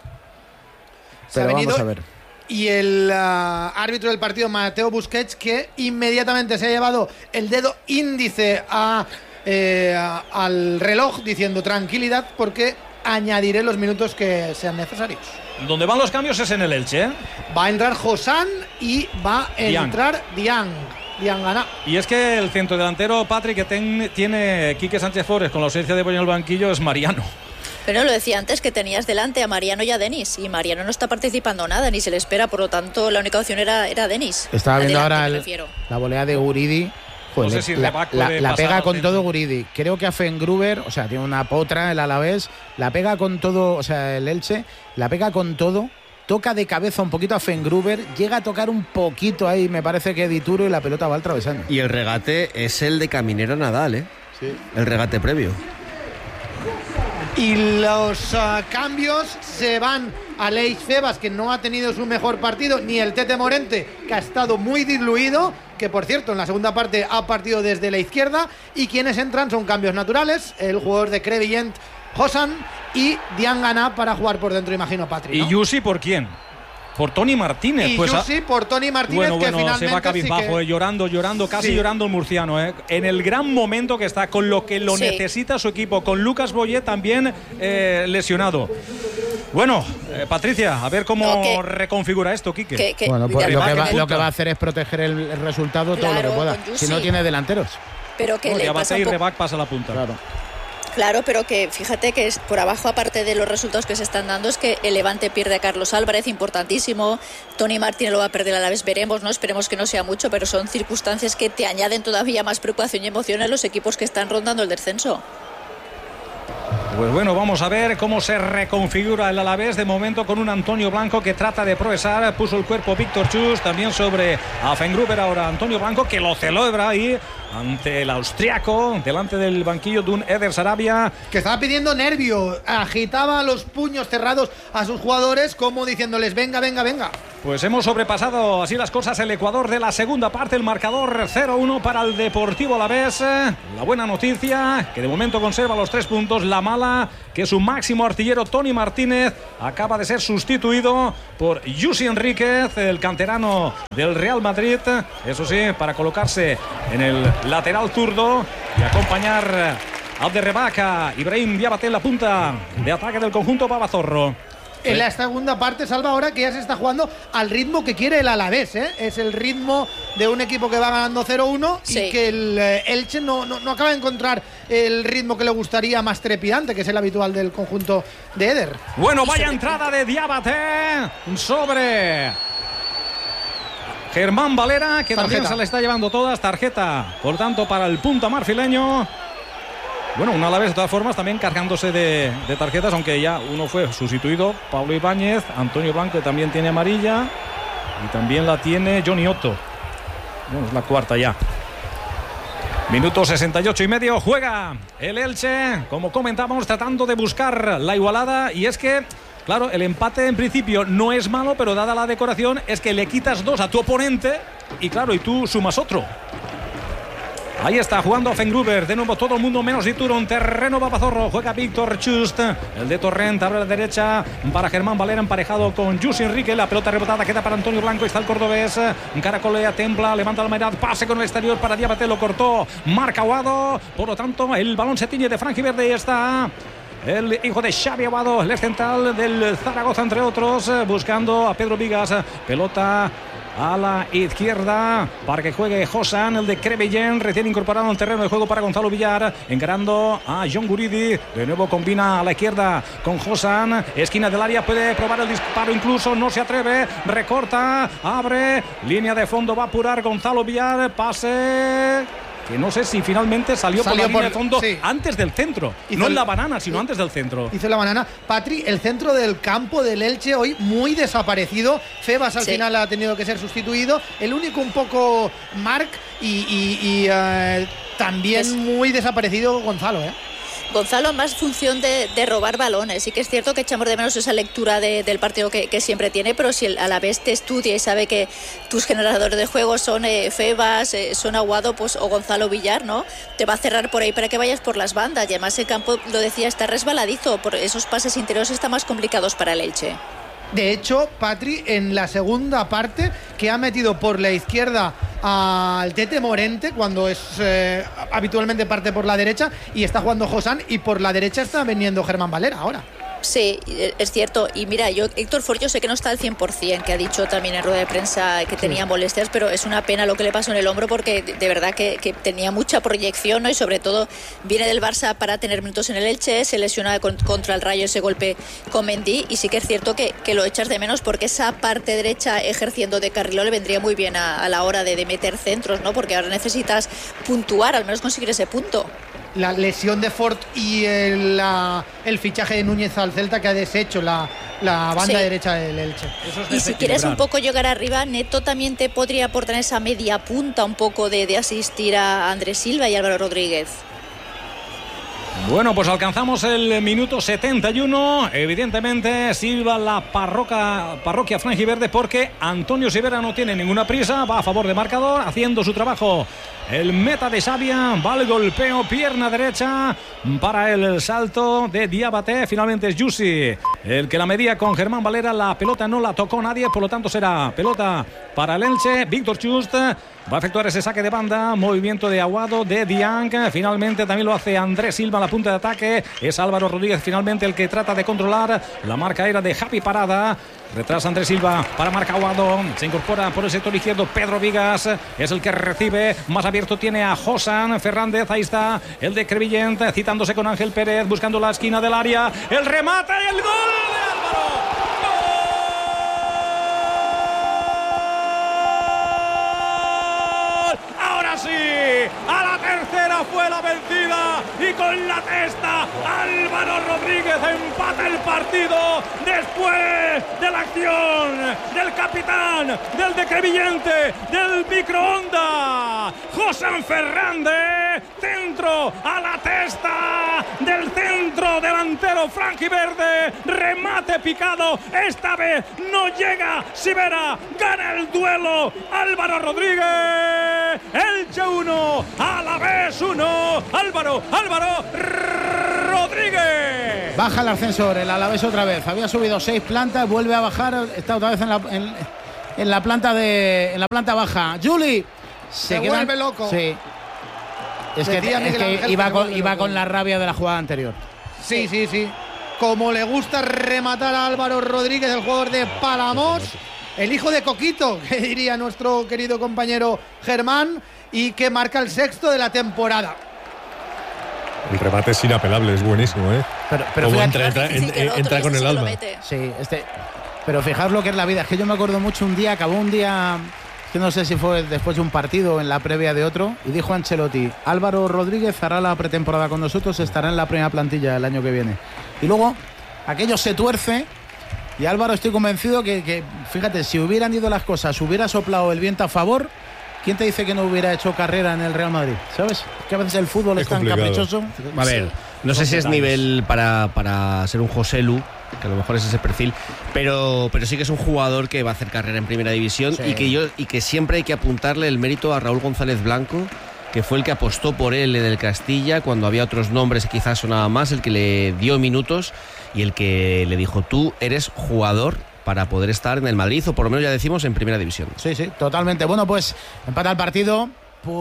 Se Pero ha venido, vamos a ver. Y el uh, árbitro del partido, Mateo Busquets, que inmediatamente se ha llevado el dedo índice a, eh, a, al reloj diciendo tranquilidad porque añadiré los minutos que sean necesarios. Donde van los cambios es en el Elche, ¿eh? Va a entrar Josán y va a Diang. entrar Diang. Diangana. Y es que el centrodelantero, Patrick, que ten, tiene Quique Sánchez Flores con la ausencia de Boye en el banquillo es Mariano. Pero lo decía antes, que tenías delante a Mariano y a Denis, y Mariano no está participando nada, ni se le espera, por lo tanto la única opción era, era Denis. Estaba viendo ahora el, la volea de Guridi. Joder, no sé si la, la, la pega con todo Guridi. Creo que a Fengruber, o sea, tiene una potra el Alavés, la pega con todo, o sea, el Elche, la pega con todo, toca de cabeza un poquito a Fengruber, llega a tocar un poquito ahí, me parece que Dituro, y la pelota va al travesaño. Y el regate es el de Caminero Nadal, ¿eh? Sí. El regate previo. Y los uh, cambios se van a Leis Febas, que no ha tenido su mejor partido, ni el Tete Morente, que ha estado muy diluido, que por cierto en la segunda parte ha partido desde la izquierda, y quienes entran son cambios naturales, el jugador de Crevillent, Josan, y Diangana para jugar por dentro, imagino, Patri, ¿no? ¿Y Yusi por quién? Por Tony Martínez. Y pues Yusi a... por Tony Martínez, bueno, que bueno, finalmente se va cabizbajo, sí que... eh, llorando, llorando, casi sí. llorando el murciano, eh, en el gran momento que está, con lo que lo sí. necesita su equipo, con Lucas Boye también eh, lesionado. Bueno, eh, Patricia, a ver cómo no, que, reconfigura esto, Quique. Que, que, bueno, pues lo, que va, lo que va a hacer es proteger el, el resultado, claro, todo lo que pueda, si no tiene delanteros. Pero que no, le pasa pasa y po- Rebac pasa la punta. Claro. Claro, pero que fíjate que es por abajo, aparte de los resultados que se están dando, es que el Levante pierde a Carlos Álvarez, importantísimo. Tony Martínez lo va a perder a la vez, veremos, ¿no? Esperemos que no sea mucho, pero son circunstancias que te añaden todavía más preocupación y emoción a los equipos que están rondando el descenso. Pues bueno, vamos a ver cómo se reconfigura el Alavés de momento con un Antonio Blanco que trata de progresar. Puso el cuerpo Víctor Chus, también sobre Afengruber ahora Antonio Blanco, que lo celebra ahí ante el austriaco, delante del banquillo de un Eder Sarabia. Que estaba pidiendo nervio, agitaba los puños cerrados a sus jugadores como diciéndoles venga, venga, venga. Pues hemos sobrepasado así las cosas el Ecuador de la segunda parte, el marcador cero uno para el Deportivo Alavés. La buena noticia, que de momento conserva los tres puntos. La mala, que su máximo artillero Tony Martínez acaba de ser sustituido por Yusi Enríquez, el canterano del Real Madrid. Eso sí, para colocarse en el lateral zurdo y acompañar a Abderrebaca, Ibrahim Diabaté en la punta de ataque del conjunto babazorro. En la segunda parte, Salva, ahora que ya se está jugando al ritmo que quiere el Alavés, ¿eh? Es el ritmo de un equipo que va ganando cero uno sí. y que el eh, Elche no, no, no acaba de encontrar el ritmo que le gustaría, más trepidante, que es el habitual del conjunto de Eder. Bueno, vaya entrada de Diabaté sobre Germán Valera, que tarjeta. También se le está llevando todas, tarjeta, por tanto, para el punta marfileño. Bueno, un Alavés de todas formas también cargándose de, de tarjetas, aunque ya uno fue sustituido, Pablo Ibáñez. Antonio Blanco también tiene amarilla y también la tiene Johnny Otto. Bueno, es la cuarta ya. Minuto sesenta y ocho y medio, juega el Elche, como comentábamos, tratando de buscar la igualada, y es que, claro, el empate en principio no es malo, pero dada la decoración es que le quitas dos a tu oponente y claro, y tú sumas otro. Ahí está jugando Afengruber, de nuevo todo el mundo menos Dituro, un terreno babazorro, juega Víctor Chust, el de Torrent abre a la derecha para Germán Valera emparejado con Yusi Enrique, la pelota rebotada queda para Antonio Blanco, está el cordobés, caracolea, templa, levanta la Almeida, pase con el exterior para Diabaté, lo cortó, marca Aguado, por lo tanto el balón se tiñe de franjiverde y está el hijo de Xavi Aguado, el central del Zaragoza entre otros, buscando a Pedro Vigas, pelota a la izquierda para que juegue Josan, el de Crevillén, recién incorporado al terreno de juego para Gonzalo Villar, encarando a John Guridi, de nuevo combina a la izquierda con Josan, esquina del área, puede probar el disparo incluso, no se atreve, recorta, abre, línea de fondo, va a apurar Gonzalo Villar, pase que no sé si finalmente salió, salió por la por, línea de fondo sí. antes del centro, hizo no en la banana, sino sí. antes del centro. Hizo la banana. Patri, el centro del campo del Elche hoy muy desaparecido. Febas al sí. final ha tenido que ser sustituido. El único un poco Marc y, y, y uh, también es... muy desaparecido Gonzalo, ¿eh? Gonzalo, más función de, de robar balones. Sí que es cierto que echamos de menos esa lectura de, del partido que, que siempre tiene, pero si el, a la vez te estudia y sabe que tus generadores de juego son eh, Febas, eh, son Aguado pues, o Gonzalo Villar, ¿no? Te va a cerrar por ahí para que vayas por las bandas. Y además el campo, lo decía, está resbaladizo. Por esos pases interiores están más complicados para el Elche. De hecho, Patri, en la segunda parte, que ha metido por la izquierda al Tete Morente, cuando es eh, habitualmente parte por la derecha, y está jugando Josan, y por la derecha está viniendo Germán Valera ahora. Sí, es cierto. Y mira, yo Héctor Ford, yo sé que no está al cien por ciento, que ha dicho también en rueda de prensa que tenía sí. molestias, pero es una pena lo que le pasó en el hombro, porque de verdad que, que tenía mucha proyección, ¿no? Y sobre todo viene del Barça para tener minutos en el Elche, se lesiona con, contra el Rayo ese golpe con Mendy, y sí que es cierto que, que lo echas de menos, porque esa parte derecha ejerciendo de carrilero le vendría muy bien a, a la hora de, de meter centros, ¿no? Porque ahora necesitas puntuar, al menos conseguir ese punto. La lesión de Ford y el, la, el fichaje de Núñez al Celta, que ha deshecho la, la banda sí. derecha del Elche. Y si quieres un poco llegar arriba, Neto también te podría aportar esa media punta un poco de, de asistir a Andrés Silva y Álvaro Rodríguez. Bueno, pues alcanzamos el minuto setenta y uno. Evidentemente silba la parroquia, parroquia franjiverde, porque Antonio Sivera no tiene ninguna prisa, va a favor de marcador, haciendo su trabajo. El meta de Xavia, va el golpeo, pierna derecha para el salto de Diabaté. Finalmente es Yusi el que la medía con Germán Valera. La pelota no la tocó nadie, por lo tanto será pelota para el Elche. Víctor Chust va a efectuar ese saque de banda, movimiento de Aguado, de Diang. Finalmente también lo hace Andrés Silva, la la punta de ataque. Es Álvaro Rodríguez finalmente el que trata de controlar la marca aérea de Javi Parada. Retrasa Andrés Silva para marca Aguado. Se incorpora por el sector izquierdo Pedro Vigas. Es el que recibe. Más abierto tiene a Josan Fernández. Ahí está el de Crevillent, citándose con Ángel Pérez, buscando la esquina del área. El remate y el gol de Álvaro. Sí, a la tercera fue la vencida y con la testa Álvaro Rodríguez empata el partido después de la acción del capitán, del de Crevillente, del microondas, Josan Fernández, centro a la testa del centro delantero franjiverde, remate picado, esta vez no llega Sivera, gana el duelo Álvaro Rodríguez, Elche uno, Alavés uno, Álvaro, Álvaro Rodríguez. Baja el ascensor, el Alavés otra vez, había subido seis plantas, vuelve a bajar, está otra vez en la, en, en la planta de en la planta baja. Juli se, se queda, vuelve loco. Sí. Es que, es que iba, con, iba con la rabia de la jugada anterior. Sí, sí, sí. Como le gusta rematar a Álvaro Rodríguez, el jugador de Palamos, el hijo de Coquito, que diría nuestro querido compañero Germán, y que marca el sexto de la temporada. El remate es inapelable, es buenísimo, ¿eh? Pero, pero Como fíjate, entra, entra, sí, en, otro, entra con el alma. Sí, este. Pero fijaos lo que es la vida. Es que yo me acuerdo mucho un día, acabó un día, que no sé si fue después de un partido o en la previa de otro, y dijo Ancelotti: Álvaro Rodríguez hará la pretemporada con nosotros, estará en la primera plantilla el año que viene. Y luego aquello se tuerce. Y Álvaro, estoy convencido que, que, fíjate, si hubieran ido las cosas, hubiera soplado el viento a favor, ¿quién te dice que no hubiera hecho carrera en el Real Madrid? ¿Sabes? Que a veces el fútbol es, es tan caprichoso. A ver, no sé si es nivel para, para ser un Joselu, que a lo mejor es ese perfil, pero, pero sí que es un jugador que va a hacer carrera en primera división, sí. y, que yo, y que siempre hay que apuntarle el mérito a Raúl González Blanco, que fue el que apostó por él en el Castilla cuando había otros nombres y quizás sonaba más, el que le dio minutos y el que le dijo: tú eres jugador para poder estar en el Madrid, o por lo menos ya decimos en primera división. Sí, sí, totalmente. Bueno, pues empata el partido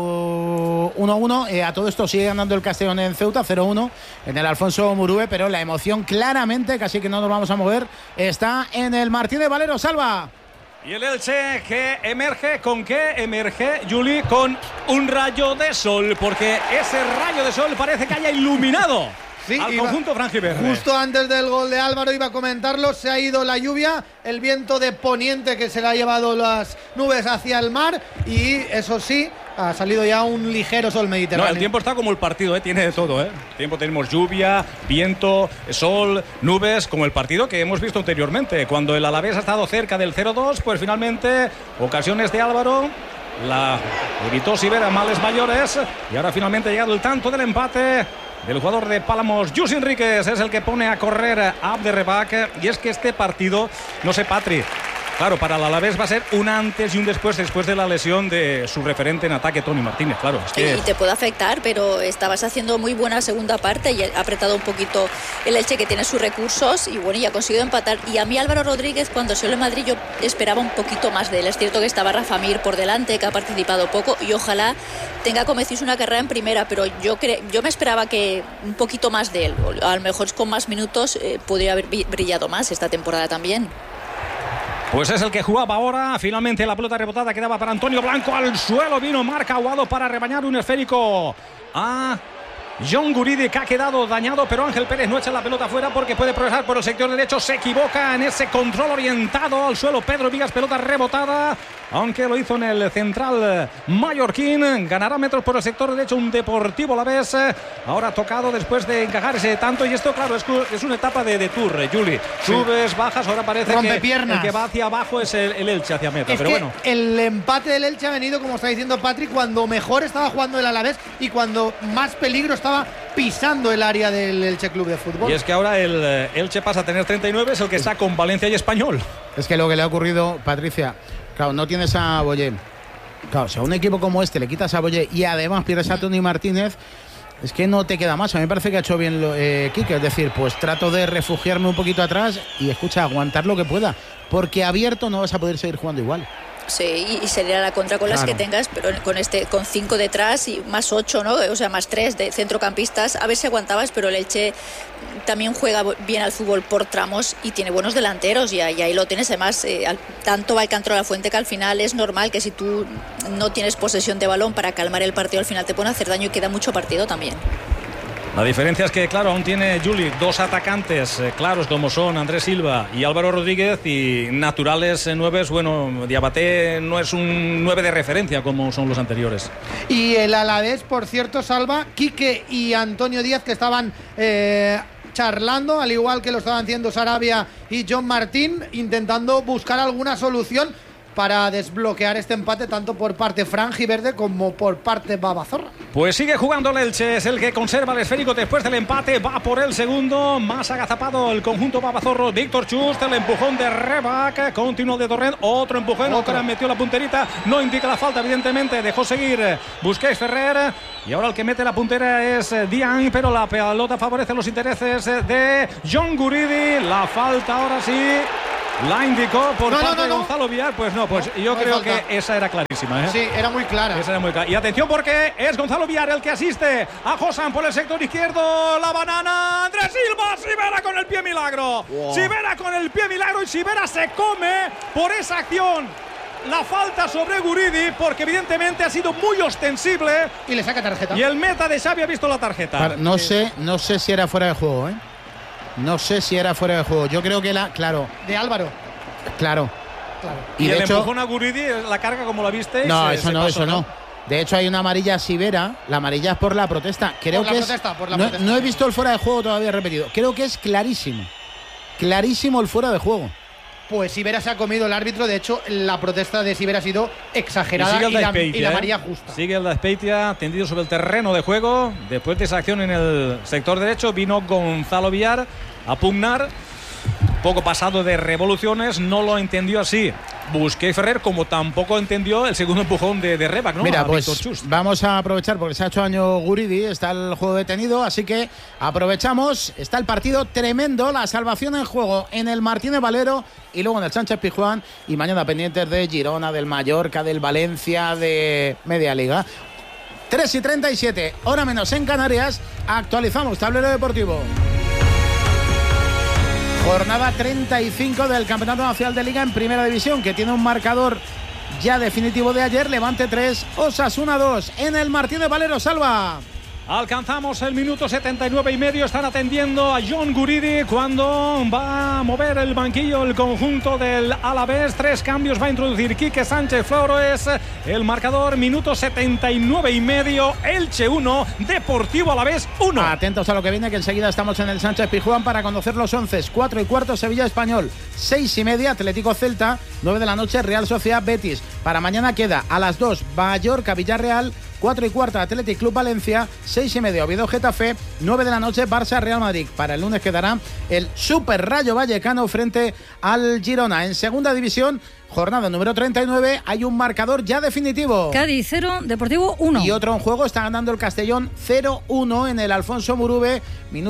uno a uno. Eh, a todo esto sigue ganando el Castellón en Ceuta, cero uno en el Alfonso Murube, pero la emoción claramente, casi que no nos vamos a mover, está en el Martínez Valero. Salva. Y el Elche que emerge, ¿con qué emerge, Juli? Con un rayo de sol, porque ese rayo de sol parece que haya iluminado sí, al conjunto franjiverde. Justo antes del gol de Álvaro, iba a comentarlo, se ha ido la lluvia, el viento de poniente que se le ha llevado las nubes hacia el mar, y eso sí, ha salido ya un ligero sol mediterráneo. No, el tiempo está como el partido, ¿eh? Tiene de todo, ¿eh? Tiempo tenemos lluvia, viento, sol, nubes, como el partido que hemos visto anteriormente. Cuando el Alavés ha estado cerca del cero dos, pues finalmente, ocasiones de Álvaro, la evitó Sivera, males mayores, y ahora finalmente ha llegado el tanto del empate del jugador de Pálamos. Jus Enríquez es el que pone a correr a Abderrebac, y es que este partido, no sé, Patri, claro, para el Alavés va a ser un antes y un después, después de la lesión de su referente en ataque, Tony Martínez, claro. Es que... Y te puede afectar, pero estabas haciendo muy buena segunda parte y ha apretado un poquito el Elche, que tiene sus recursos, y bueno, y ha conseguido empatar. Y a mí Álvaro Rodríguez, cuando se lo en Madrid, yo esperaba un poquito más de él. Es cierto que estaba Rafa Mir por delante, que ha participado poco, y ojalá tenga, como decís, una carrera en primera, pero yo, cre... yo me esperaba que un poquito más de él. A lo mejor con más minutos eh, podría haber brillado más esta temporada también. Pues es el que jugaba ahora. Finalmente la pelota rebotada quedaba para Antonio Blanco. Al suelo vino Marc Aguado para rebañar un esférico a John Guridi, que ha quedado dañado, pero Ángel Pérez no echa la pelota fuera porque puede progresar por el sector derecho. Se equivoca en ese control orientado al suelo Pedro Vigas, pelota rebotada, aunque lo hizo en el central mallorquín. Ganará metros por el sector derecho un Deportivo Alavés, ahora tocado después de encajar ese tanto. Y esto, claro, es, es una etapa de, de tour, Juli. Subes, bajas, ahora parece que el que va hacia abajo es el, el Elche hacia meta. Es pero que bueno, el empate del Elche ha venido, como está diciendo Patrick, cuando mejor estaba jugando el Alavés y cuando más peligro estaba pisando el área del Elche Club de Fútbol. Y es que ahora el Elche pasa a tener treinta y nueve, es el que está con Valencia y Español. Es que lo que le ha ocurrido, Patricia, claro, no tienes a Boyé. Claro, si a un equipo como este le quitas a Boyé y además pierdes a Tony Martínez, es que no te queda más. A mí me parece que ha hecho bien eh, Quique, es decir, pues trato de refugiarme un poquito atrás y escucha, aguantar lo que pueda, porque abierto no vas a poder seguir jugando igual. Sí, y sería la contra con las Claro. que tengas, pero con este con cinco detrás y más ocho, ¿no? O sea, más tres de centrocampistas, a ver si aguantabas, pero el Elche también juega bien al fútbol por tramos y tiene buenos delanteros y ahí, ahí lo tienes. Además, eh, al, tanto va el Cantro a la Fuente que al final es normal que si tú no tienes posesión de balón para calmar el partido, al final te pueden hacer daño y queda mucho partido también. La diferencia es que, claro, aún tiene Juli dos atacantes eh, claros como son Andrés Silva y Álvaro Rodríguez, y naturales eh, nueves. Bueno, Diabaté no es un nueve de referencia como son los anteriores. Y el Alavés, por cierto, Salva, Quique y Antonio Díaz, que estaban eh, charlando, al igual que lo estaban haciendo Sarabia y John Martín, intentando buscar alguna solución para desbloquear este empate, tanto por parte franjiverde como por parte babazorra. Pues sigue jugando el Elche, es el que conserva el esférico después del empate, va por el segundo, más agazapado el conjunto babazorro. Víctor Chust, el empujón de Rebac, continuo de Torrent, otro empujón, otra metió la punterita, no indica la falta, evidentemente, dejó seguir Busquets Ferrer, y ahora el que mete la puntera es Dian, pero la pelota favorece los intereses de John Guridi. La falta ahora sí la indicó por no, parte no, no, de no. Gonzalo Villar. Pues no, pues no, yo no creo falta. que esa era clarísima, ¿eh? Sí, era muy clara. Esa era muy clara. Y atención, porque es Gonzalo Villar el que asiste a Josan por el sector izquierdo. La banana, Andrés Silva, Sivera con el pie milagro. Wow. Sivera con el pie milagro, y Sivera se come por esa acción la falta sobre Guridi, porque evidentemente ha sido muy ostensible. Y le saca tarjeta. Y el meta de Xavi ha visto la tarjeta. Claro, no sé, no sé si era fuera de juego, ¿eh? No sé si era fuera de juego. Yo creo que la, claro, De Álvaro. claro. Claro. Y, Y de el hecho, empujón a Guridi, la carga como la viste. no, se, eso se no, pasó, eso no. De hecho, hay una amarilla a Sivera. La amarilla es por la protesta. Creo Por la que protesta, es, por la no, protesta. no he visto el fuera de juego todavía repetido. Creo que es clarísimo. Clarísimo el fuera de juego. Pues Sivera se ha comido el árbitro. De hecho, la protesta de Sivera ha sido exagerada Y sigue el y, la, Daispeitia, y la ¿eh? amarilla justa. Sigue el Daispeitia tendido sobre el terreno de juego. Después de esa acción en el sector derecho, vino Gonzalo Villar a pugnar. Poco pasado de revoluciones, no lo entendió así Busquets Ferrer, como tampoco entendió el segundo empujón de, de Rebac, ¿no? Mira, a pues Víctor Chust. vamos a aprovechar porque se ha hecho año Guridi, está el juego detenido, así que aprovechamos, está el partido tremendo, la salvación en juego en el Martínez Valero y luego en el Sánchez Pizjuán, y mañana pendientes de Girona, del Mallorca, del Valencia, de Media Liga. tres y treinta y siete, hora menos en Canarias, actualizamos tablero deportivo. Jornada treinta y cinco del Campeonato Nacional de Liga en Primera División, que tiene un marcador ya definitivo de ayer. Levante tres, Osasuna dos en el Martínez Valero. Salva. Alcanzamos el minuto setenta y nueve y medio. Están atendiendo a John Guridi cuando va a mover el banquillo el conjunto del Alavés. Tres cambios va a introducir Quique Sánchez Flores. El marcador, minuto setenta y nueve y medio. Elche uno, Deportivo Alavés uno. Atentos a lo que viene, que enseguida estamos en el Sánchez Pizjuán para conocer los once. Cuatro y cuarto, Sevilla Español. Seis y media, Atlético Celta. Nueve de la noche, Real Sociedad Betis. Para mañana queda a las dos, Mallorca Villarreal. Cuatro y cuarto, Athletic Club Valencia. Seis y medio, Oviedo Getafe. Nueve de la noche, Barça Real Madrid. Para el lunes quedará el Super Rayo Vallecano frente al Girona. En segunda división, jornada número treinta y nueve, hay un marcador ya definitivo. Cádiz cero, Deportivo uno. Y otro en juego, está ganando el Castellón cero uno en el Alfonso Murube,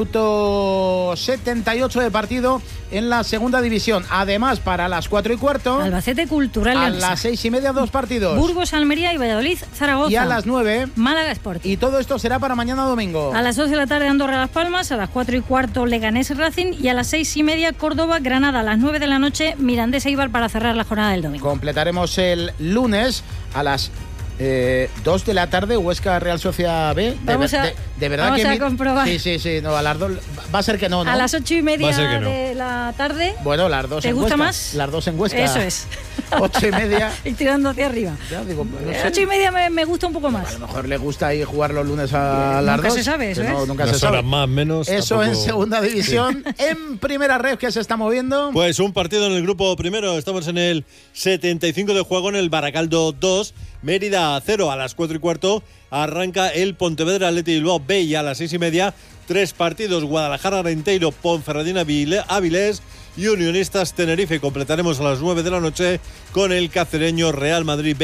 minuto setenta y ocho de partido en la segunda división. Además, para las cuatro y cuarto, Albacete Cultural a Leonesa. las seis y media, dos partidos. Burgos, Almería y Valladolid, Zaragoza. Y a las nueve, Málaga Sporting. y todo esto será para mañana domingo. A las dos de la tarde, Andorra Las Palmas. A las cuatro y cuarto, Leganés Racing. Y a las seis y media, Córdoba Granada. A las nueve de la noche, Mirandés Eibar, para cerrar la jornada del domingo. Completaremos el lunes a las eh, dos de la tarde, Huesca Real Sociedad B. De, Vamos a- de, de verdad vamos que a mi- comprobar. Sí, sí, sí, no, a las dos va a ser que no, ¿no? A las ocho y media Va a ser que no. de la tarde. Bueno, las dos ¿Te en gusta Huesca. más? Las dos en Huesca. Eso es. Ocho y media. Y tirando hacia arriba. Ya digo, no sé. Ocho y media me, me gusta un poco A más. lo mejor le gusta ahí jugar los lunes a Eh, las nunca dos. se sabe eso, que no, ¿eh? nunca Unas se sabe. horas más, menos. Eso tampoco- en segunda división. En primera red, que se está moviendo. Pues un partido en el grupo primero. Estamos en el setenta y cinco de juego en el Baracaldo dos, Mérida cero. A las cuatro y cuarto arranca el Pontevedra Athletic Bilbao B, y a las seis y media tres partidos: Guadalajara Renteiro, Ponferradina Vile- Avilés y Unionistas Tenerife. Completaremos a las nueve de la noche con el cacereño Real Madrid B.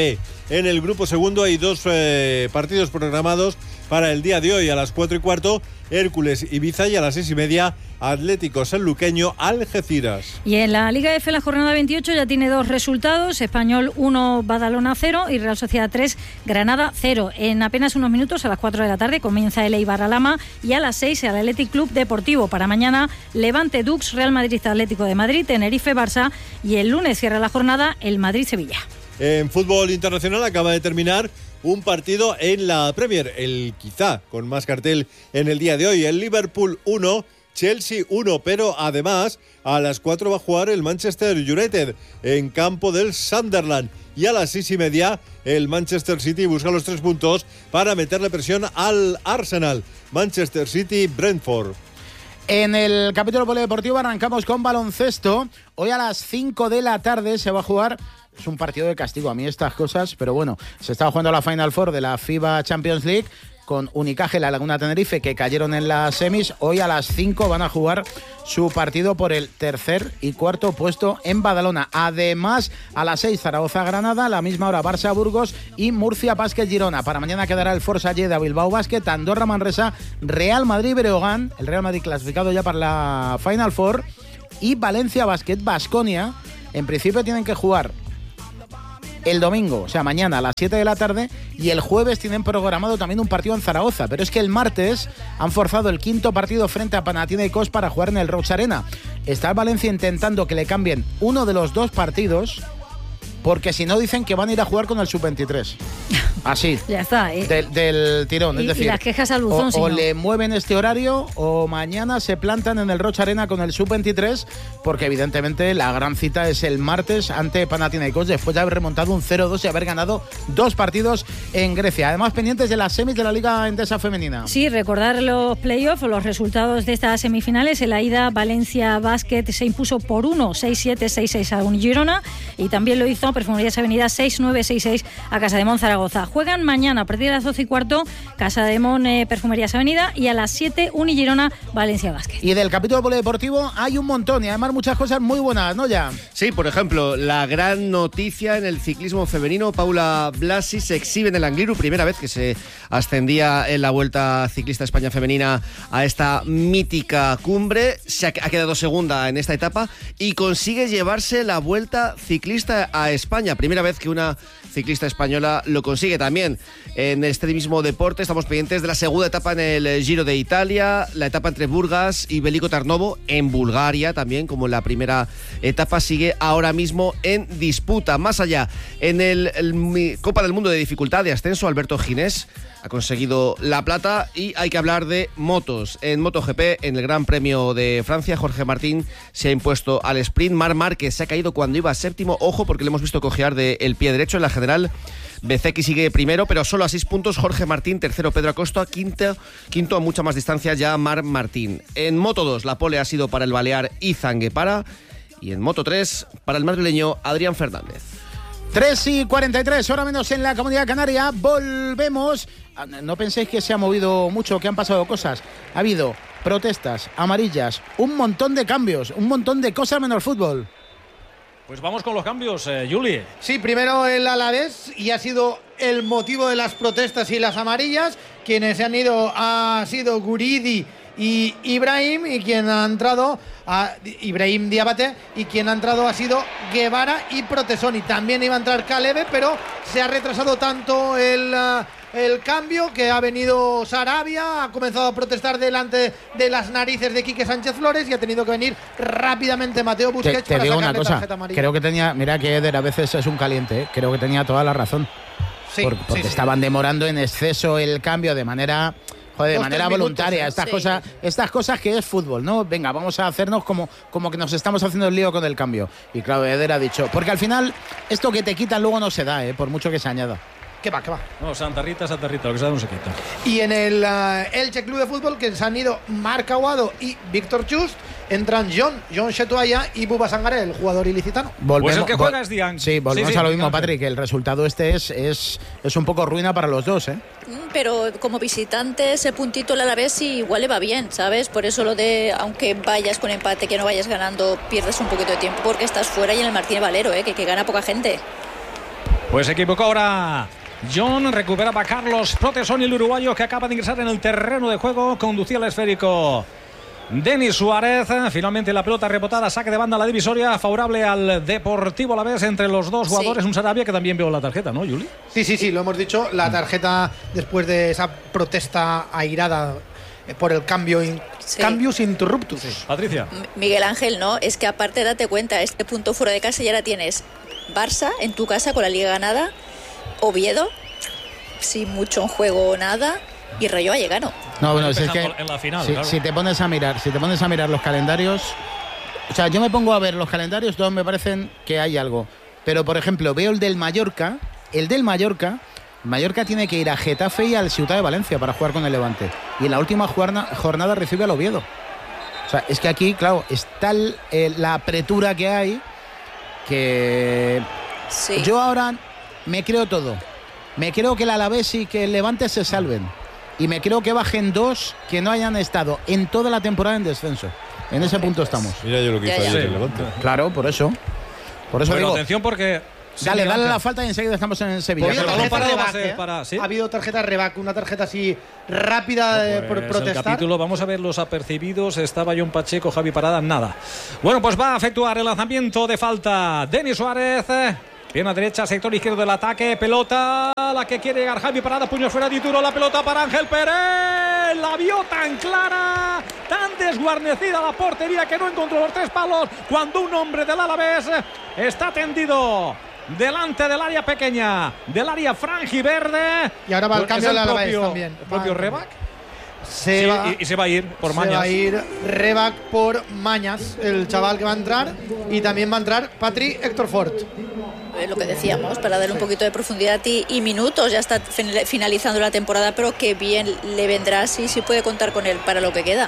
en el grupo segundo hay dos eh, partidos programados para el día de hoy. A las cuatro y cuarto, Hércules Ibiza, y a las seis y media, Atlético Sanluqueño Algeciras. Y en la Liga F la jornada veintiocho ya tiene dos resultados: Español uno, Badalona cero y Real Sociedad tres, Granada cero. En apenas unos minutos, a las cuatro de la tarde, comienza el Eibar Alhama, y a las seis el Athletic Club Deportivo. Para mañana, Levante Dux, Real Madrid Atlético de Madrid, Tenerife Barça, y el lunes cierra la jornada el Madrid Sevilla. En fútbol internacional acaba de terminar un partido en la Premier, el quizá con más cartel en el día de hoy. El Liverpool uno, Chelsea uno, pero además a las cuatro va a jugar el Manchester United en campo del Sunderland, y a las seis y media el Manchester City busca los tres puntos para meterle presión al Arsenal. Manchester City Brentford. En el capítulo polideportivo arrancamos con baloncesto. Hoy a las cinco de la tarde se va a jugar. Es un partido de castigo a mí estas cosas, pero bueno, se estaba jugando la Final Four de la FIBA Champions League con Unicaja y la Laguna Tenerife, que cayeron en las semis. Hoy a las cinco van a jugar su partido por el tercer y cuarto puesto en Badalona. Además, a las seis, Zaragoza-Granada, a la misma hora Barça-Burgos y Murcia-Básquet-Girona. Para mañana quedará el Forza Lleida Bilbao Basket, Andorra-Manresa, Real Madrid-Breogán, el Real Madrid clasificado ya para la Final Four, y Valencia-Basket-Baskonia. En principio tienen que jugar el domingo, o sea, mañana a las siete de la tarde, y el jueves tienen programado también un partido en Zaragoza, pero es que el martes han forzado el quinto partido frente a Panathinaikos para jugar en el Roig Arena. Está el Valencia intentando que le cambien uno de los dos partidos, porque si no dicen que van a ir a jugar con el sub veintitrés. Así. Ya está. ¿eh? Del, del tirón. Y, es decir, y las quejas al buzón, o, si o no. le mueven este horario o mañana se plantan en el Roig Arena con el sub veintitrés, porque evidentemente la gran cita es el martes ante Panathinaikos, después de haber remontado un cero dos y haber ganado dos partidos en Grecia. Además, pendientes de las semis de la Liga Endesa Femenina. Sí, recordar los playoffs o los resultados de estas semifinales. En la ida, Valencia Basket se impuso por uno, seis siete, seis seis a Unigirona, y también lo hizo Perfumerías Avenida seis nueve seis seis a Casademón Zaragoza. Juegan mañana a partir de las doce y cuarto Casademón eh, Perfumerías Avenida, y a las siete Unigirona Valencia Basket. Y del capítulo polideportivo hay un montón, y además muchas cosas muy buenas, ¿no, ya? Sí, por ejemplo, la gran noticia en el ciclismo femenino: Paula Blasi se exhibe en el Angliru, primera vez que se ascendía en la Vuelta Ciclista España Femenina a esta mítica cumbre. Se ha, ha quedado segunda en esta etapa y consigue llevarse la Vuelta Ciclista a España, primera vez que una ciclista española lo consigue. También en este mismo deporte estamos pendientes de la segunda etapa en el Giro de Italia, la etapa entre Burgas y Veliko Tarnovo en Bulgaria, también como la primera etapa sigue ahora mismo en disputa. Más allá, en el, el Copa del Mundo de dificultad de ascenso, Alberto Ginés ha conseguido la plata, y hay que hablar de motos. En MotoGP, en el Gran Premio de Francia, Jorge Martín se ha impuesto al sprint. Marc Márquez se ha caído cuando iba séptimo, ojo, porque le hemos visto cojear del pie derecho. En la general, Bezeki sigue primero, pero solo a seis puntos. Jorge Martín, tercero Pedro Acosta, quinto, quinto a mucha más distancia ya Marc Martín. En Moto dos, la pole ha sido para el balear Izan Guepara, y en Moto tres, para el madrileño Adrián Fernández. tres y cuarenta y tres, hora menos en la Comunidad Canaria. Volvemos. No penséis que se ha movido mucho, que han pasado cosas. Ha habido protestas, amarillas, un montón de cambios, un montón de cosas menos fútbol. Pues vamos con los cambios, eh, Juli. Sí, primero el Alavés, y ha sido el motivo de las protestas y las amarillas. Quienes se han ido ha sido Guridi y Ibrahim, y quien ha entrado a Ibrahim Diabate, y quien ha entrado ha sido Guevara y Protesoni. También iba a entrar Calebe, pero se ha retrasado tanto el uh, el cambio que ha venido Sarabia, ha comenzado a protestar delante de las narices de Quique Sánchez Flores, y ha tenido que venir rápidamente Mateo Busquets. Te, te para digo sacarle una cosa, tarjeta amarilla. creo que tenía, mira que Eder a veces es un caliente, ¿eh? Creo que tenía toda la razón. Sí, Por, porque sí, estaban sí. demorando en exceso el cambio de manera... Joder, de Dos, manera tres voluntaria, minutos, estas sí. cosas, estas cosas que es fútbol, ¿no? Venga, vamos a hacernos como, como que nos estamos haciendo el lío con el cambio. Y claro, Eder ha dicho, porque al final esto que te quitan luego no se da, ¿eh? Por mucho que se añada. ¿Qué va, qué va? No, Santa Rita, Santa Rita, lo que se da no se quita. Y en el uh, Elche Club de Fútbol, que se han ido Marc Aguado y Víctor Chust, entran John, John Chetuaya y Buba Sangaré, el jugador ilicitano. Pues el que juega es Dian. Sí, volvemos Sí, sí, a lo mismo, Dian. Patrick, que el resultado este es, es, es un poco ruina para los dos, ¿eh? Pero como visitante ese puntito el Alavés igual le va bien, ¿sabes? Por eso lo de, aunque vayas con empate, que no vayas ganando, pierdes un poquito de tiempo porque estás fuera, y en el Martínez Valero, ¿eh? que, que gana poca gente. Pues se equivocó ahora John, recuperaba a Carlos Protesoni, el uruguayo que acaba de ingresar en el terreno de juego, conducía el esférico Denis Suárez. Finalmente la pelota rebotada, saque de banda a la divisoria, favorable al Deportivo Alavés entre los dos jugadores. Sí. Un Sarabia que también veo la tarjeta, ¿no, Juli? Sí, sí, sí, lo hemos dicho. La tarjeta después de esa protesta airada por el cambio in, sí. cambius interruptus. Sí. Patricia. M- Miguel Ángel, no, es que aparte date cuenta, este punto fuera de casa y ahora tienes Barça en tu casa con la liga ganada, Oviedo sin mucho en juego o nada, y Rayo Vallecano. No, bueno, es que en la final, si, claro. si te pones a mirar, si te pones a mirar los calendarios, o sea, yo me pongo a ver los calendarios, todos me parecen que hay algo. Pero por ejemplo, veo el del Mallorca, el del Mallorca, Mallorca tiene que ir a Getafe y al Ciutat de Valencia para jugar con el Levante. Y en la última jornada, jornada recibe al Oviedo. O sea, es que aquí, claro, es tal eh, la apretura que hay que sí. Yo ahora me creo todo. Me creo que el Alavés y que el Levante se salven. Y me creo que bajen dos que no hayan estado en toda la temporada en descenso. En ese punto estamos. Mira yo lo que hizo ayer el Levante. Claro, por eso. Por eso Pero digo. atención porque... Dale, sí, dale la falta y enseguida estamos en Sevilla. Ha habido tarjeta rebac, ¿eh? para, ¿sí? Ha habido tarjeta rebac, una tarjeta así rápida de pues por protestar. El capítulo, vamos a ver los apercibidos. Estaba John Pacheco, Javi Parada, nada. Bueno, pues va a efectuar el lanzamiento de falta Denis Suárez. Pierna derecha, sector izquierdo del ataque. Pelota, la que quiere llegar Javi Parada. Puño fuera de Dituro. La pelota para Ángel Pérez. La vio tan clara, tan desguarnecida la portería que no encontró los tres palos. Cuando un hombre del Alavés está tendido delante del área pequeña, del área franjiverde. Y ahora va al cambio del Alavés también. El propio Rebac. Se sí, va, y, y se va a ir por Mañas. Se va a ir Rebac por Mañas, el chaval que va a entrar. Y también va a entrar Patri Héctor Fort. Eh, lo que decíamos, para darle un poquito de profundidad y, y minutos. Ya está finalizando la temporada, pero que bien le vendrá así, si puede contar con él para lo que queda.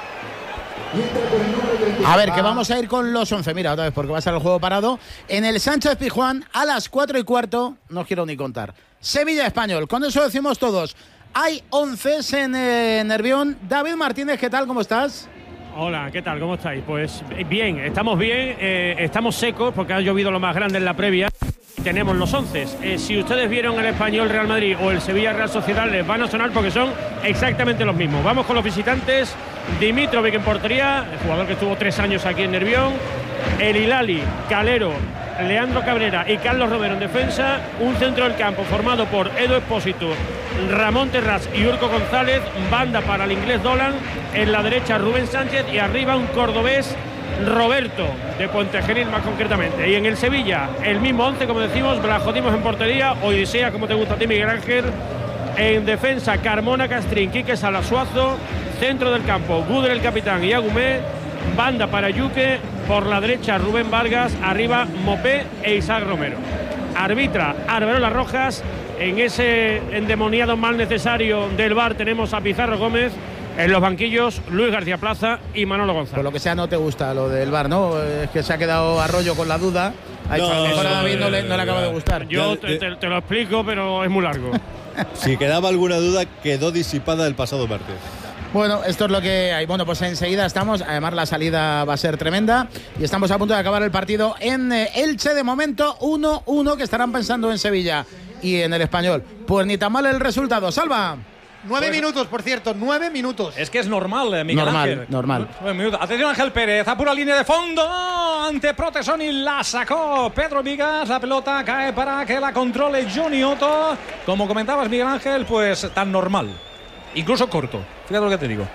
A ver, que vamos a ir con los once. Mira, otra vez, porque va a estar el juego parado. En el Sánchez Pizjuán, a las cuatro y cuarto, no os quiero ni contar. Sevilla Español, con eso decimos todos. Hay once en eh, Nervión. David Martínez, ¿qué tal? ¿Cómo estás? Hola, ¿qué tal? ¿Cómo estáis? Pues bien, estamos bien, eh, estamos secos porque ha llovido lo más grande en la previa. Tenemos los once. Eh, si ustedes vieron el Español Real Madrid o el Sevilla Real Sociedad, les van a sonar porque son exactamente los mismos. Vamos con los visitantes. Dimitrovic en portería, el jugador que estuvo tres años aquí en Nervión. El Hilali, Calero, Leandro Cabrera y Carlos Romero en defensa. Un centro del campo formado por Edu Espósito, Ramón Terrás y Urco González. Banda para el inglés Dolan. En la derecha Rubén Sánchez y arriba un cordobés, Roberto, de Puente Genil más concretamente. Y en el Sevilla, el mismo once, como decimos, Blajodimos en portería, Odisea, como te gusta a ti, Miguel Ángel. En defensa, Carmona, Castrín, Quique Salasuazo. Centro del campo, Guder, el capitán, y Agumé. Banda para Yuque, por la derecha Rubén Vargas, arriba Mopé e Isaac Romero. Arbitra Arberola Rojas. En ese endemoniado mal necesario del V A R tenemos a Pizarro Gómez. En los banquillos, Luis García Plaza y Manolo González. Por lo que sea, no te gusta lo del V A R, ¿no? Es que se ha quedado Arroyo con la duda. A No, no, no, David no, no, le, no le acaba de gustar. Yo te, te, te lo explico, pero es muy largo. Si quedaba alguna duda, quedó disipada el pasado martes. Bueno, esto es lo que hay. Bueno, pues enseguida estamos. Además, la salida va a ser tremenda. Y estamos a punto de acabar el partido en Elche. De momento, uno uno, que estarán pensando en Sevilla y en el Español. Pues ni tan mal el resultado. Salva. Nueve Pues, minutos, por cierto, nueve minutos. Es que es normal, eh, Miguel Normal, Ángel. normal. Nueve minutos. Atención, Ángel Pérez, a pura línea de fondo, ante Protesoni, la sacó Pedro Vigas, la pelota cae para que la controle Johnny Otto. Como comentabas, Miguel Ángel, pues tan normal, incluso corto, fíjate lo que te digo.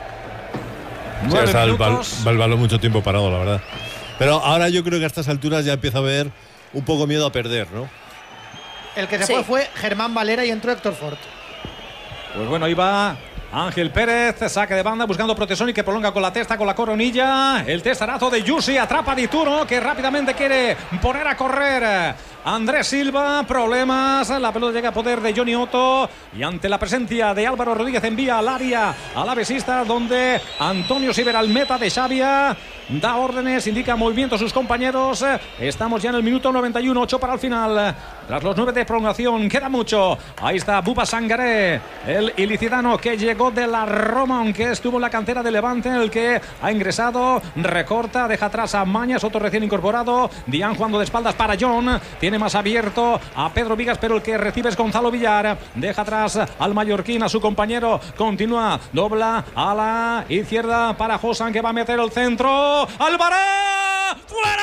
Sí, Nueve está el, bal, minutos. el balón mucho tiempo parado, la verdad. Pero ahora yo creo que a estas alturas ya empieza a haber un poco miedo a perder, ¿no? El que se Sí. fue fue Germán Valera y entró Héctor Fort. Pues bueno, ahí va Ángel Pérez, saque de banda buscando Protesoni, que prolonga con la testa, con la coronilla. El testarazo de Yusi, atrapa a Dituro, que rápidamente quiere poner a correr Andrés Silva. Problemas, la pelota llega a poder de Johnny Otto. Y ante la presencia de Álvaro Rodríguez envía al área alavesista, donde Antonio Siber, al meta de Xavia, da órdenes, indica movimiento a sus compañeros. Estamos ya en el minuto noventa y uno, ocho para el final. Tras los nueve de prolongación, queda mucho. Ahí está Buba Sangaré, el ilicitano que llegó de la Roma, aunque estuvo en la cantera de Levante, el que ha ingresado, recorta, deja atrás a Mañas, otro recién incorporado. Dian jugando de espaldas para John, tiene más abierto a Pedro Vigas, pero el que recibe es Gonzalo Villar. Deja atrás al mallorquín, a su compañero, continúa, dobla a la izquierda para Josan, que va a meter el centro. ¡Álvarez! ¡Fuera!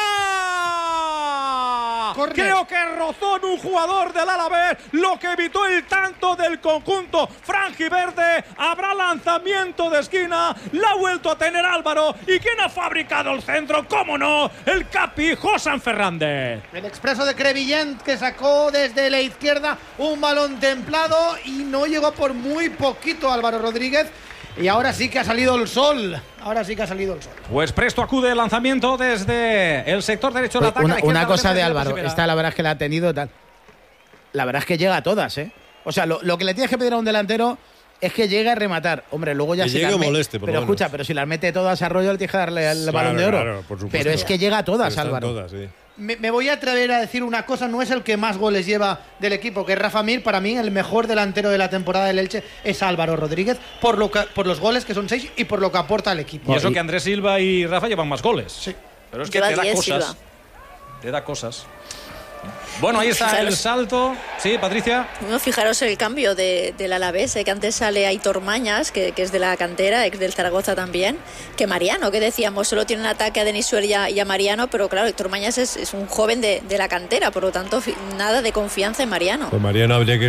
Corner. Creo que rozó en un jugador del Alavés, lo que evitó el tanto del conjunto franjiverde. Habrá lanzamiento de esquina, la ha vuelto a tener Álvaro. ¿Y quién ha fabricado el centro? ¿Cómo no? El capi Josan Fernández. El expreso de Crevillent, que sacó desde la izquierda un balón templado y no llegó por muy poquito Álvaro Rodríguez. Y ahora sí que ha salido el sol. Ahora sí que ha salido el sol. Pues presto acude el lanzamiento desde el sector derecho del ataque. Una, una cosa de Álvaro, esta la verdad es que la ha tenido tal. La verdad es que llega a todas, ¿eh? O sea, lo, lo que le tienes que pedir a un delantero es que llegue a rematar. Hombre, luego ya que se llegue las me... moleste, por Pero lo escucha, menos. pero si las mete todas a Arroyo, le tienes que darle el Claro, balón de oro. claro, por supuesto. Pero es que llega a todas, Pero están Álvaro. todas, sí. Me, me voy a atrever a decir una cosa, no es el que más goles lleva del equipo, que es Rafa Mir. Para mí el mejor delantero de la temporada del Elche es Álvaro Rodríguez, por, lo que, por los goles, que son seis, y por lo que aporta al equipo. Y eso que Andrés Silva y Rafa llevan más goles. Sí. Pero es que Lleva te da diez, cosas. Silva. Te da cosas. Bueno, ahí está Fijaros. el salto. Sí, Patricia. Bueno, fijaros el cambio de, del Alavés, eh, que antes sale Aitor Mañas, que, que es de la cantera, ex del Zaragoza también, que Mariano, que decíamos, solo tiene un ataque a Denis Suer y a, y a Mariano, pero claro, Aitor Mañas es, es un joven de, de la cantera, por lo tanto, fi- nada de confianza en Mariano. Pues Mariano habría que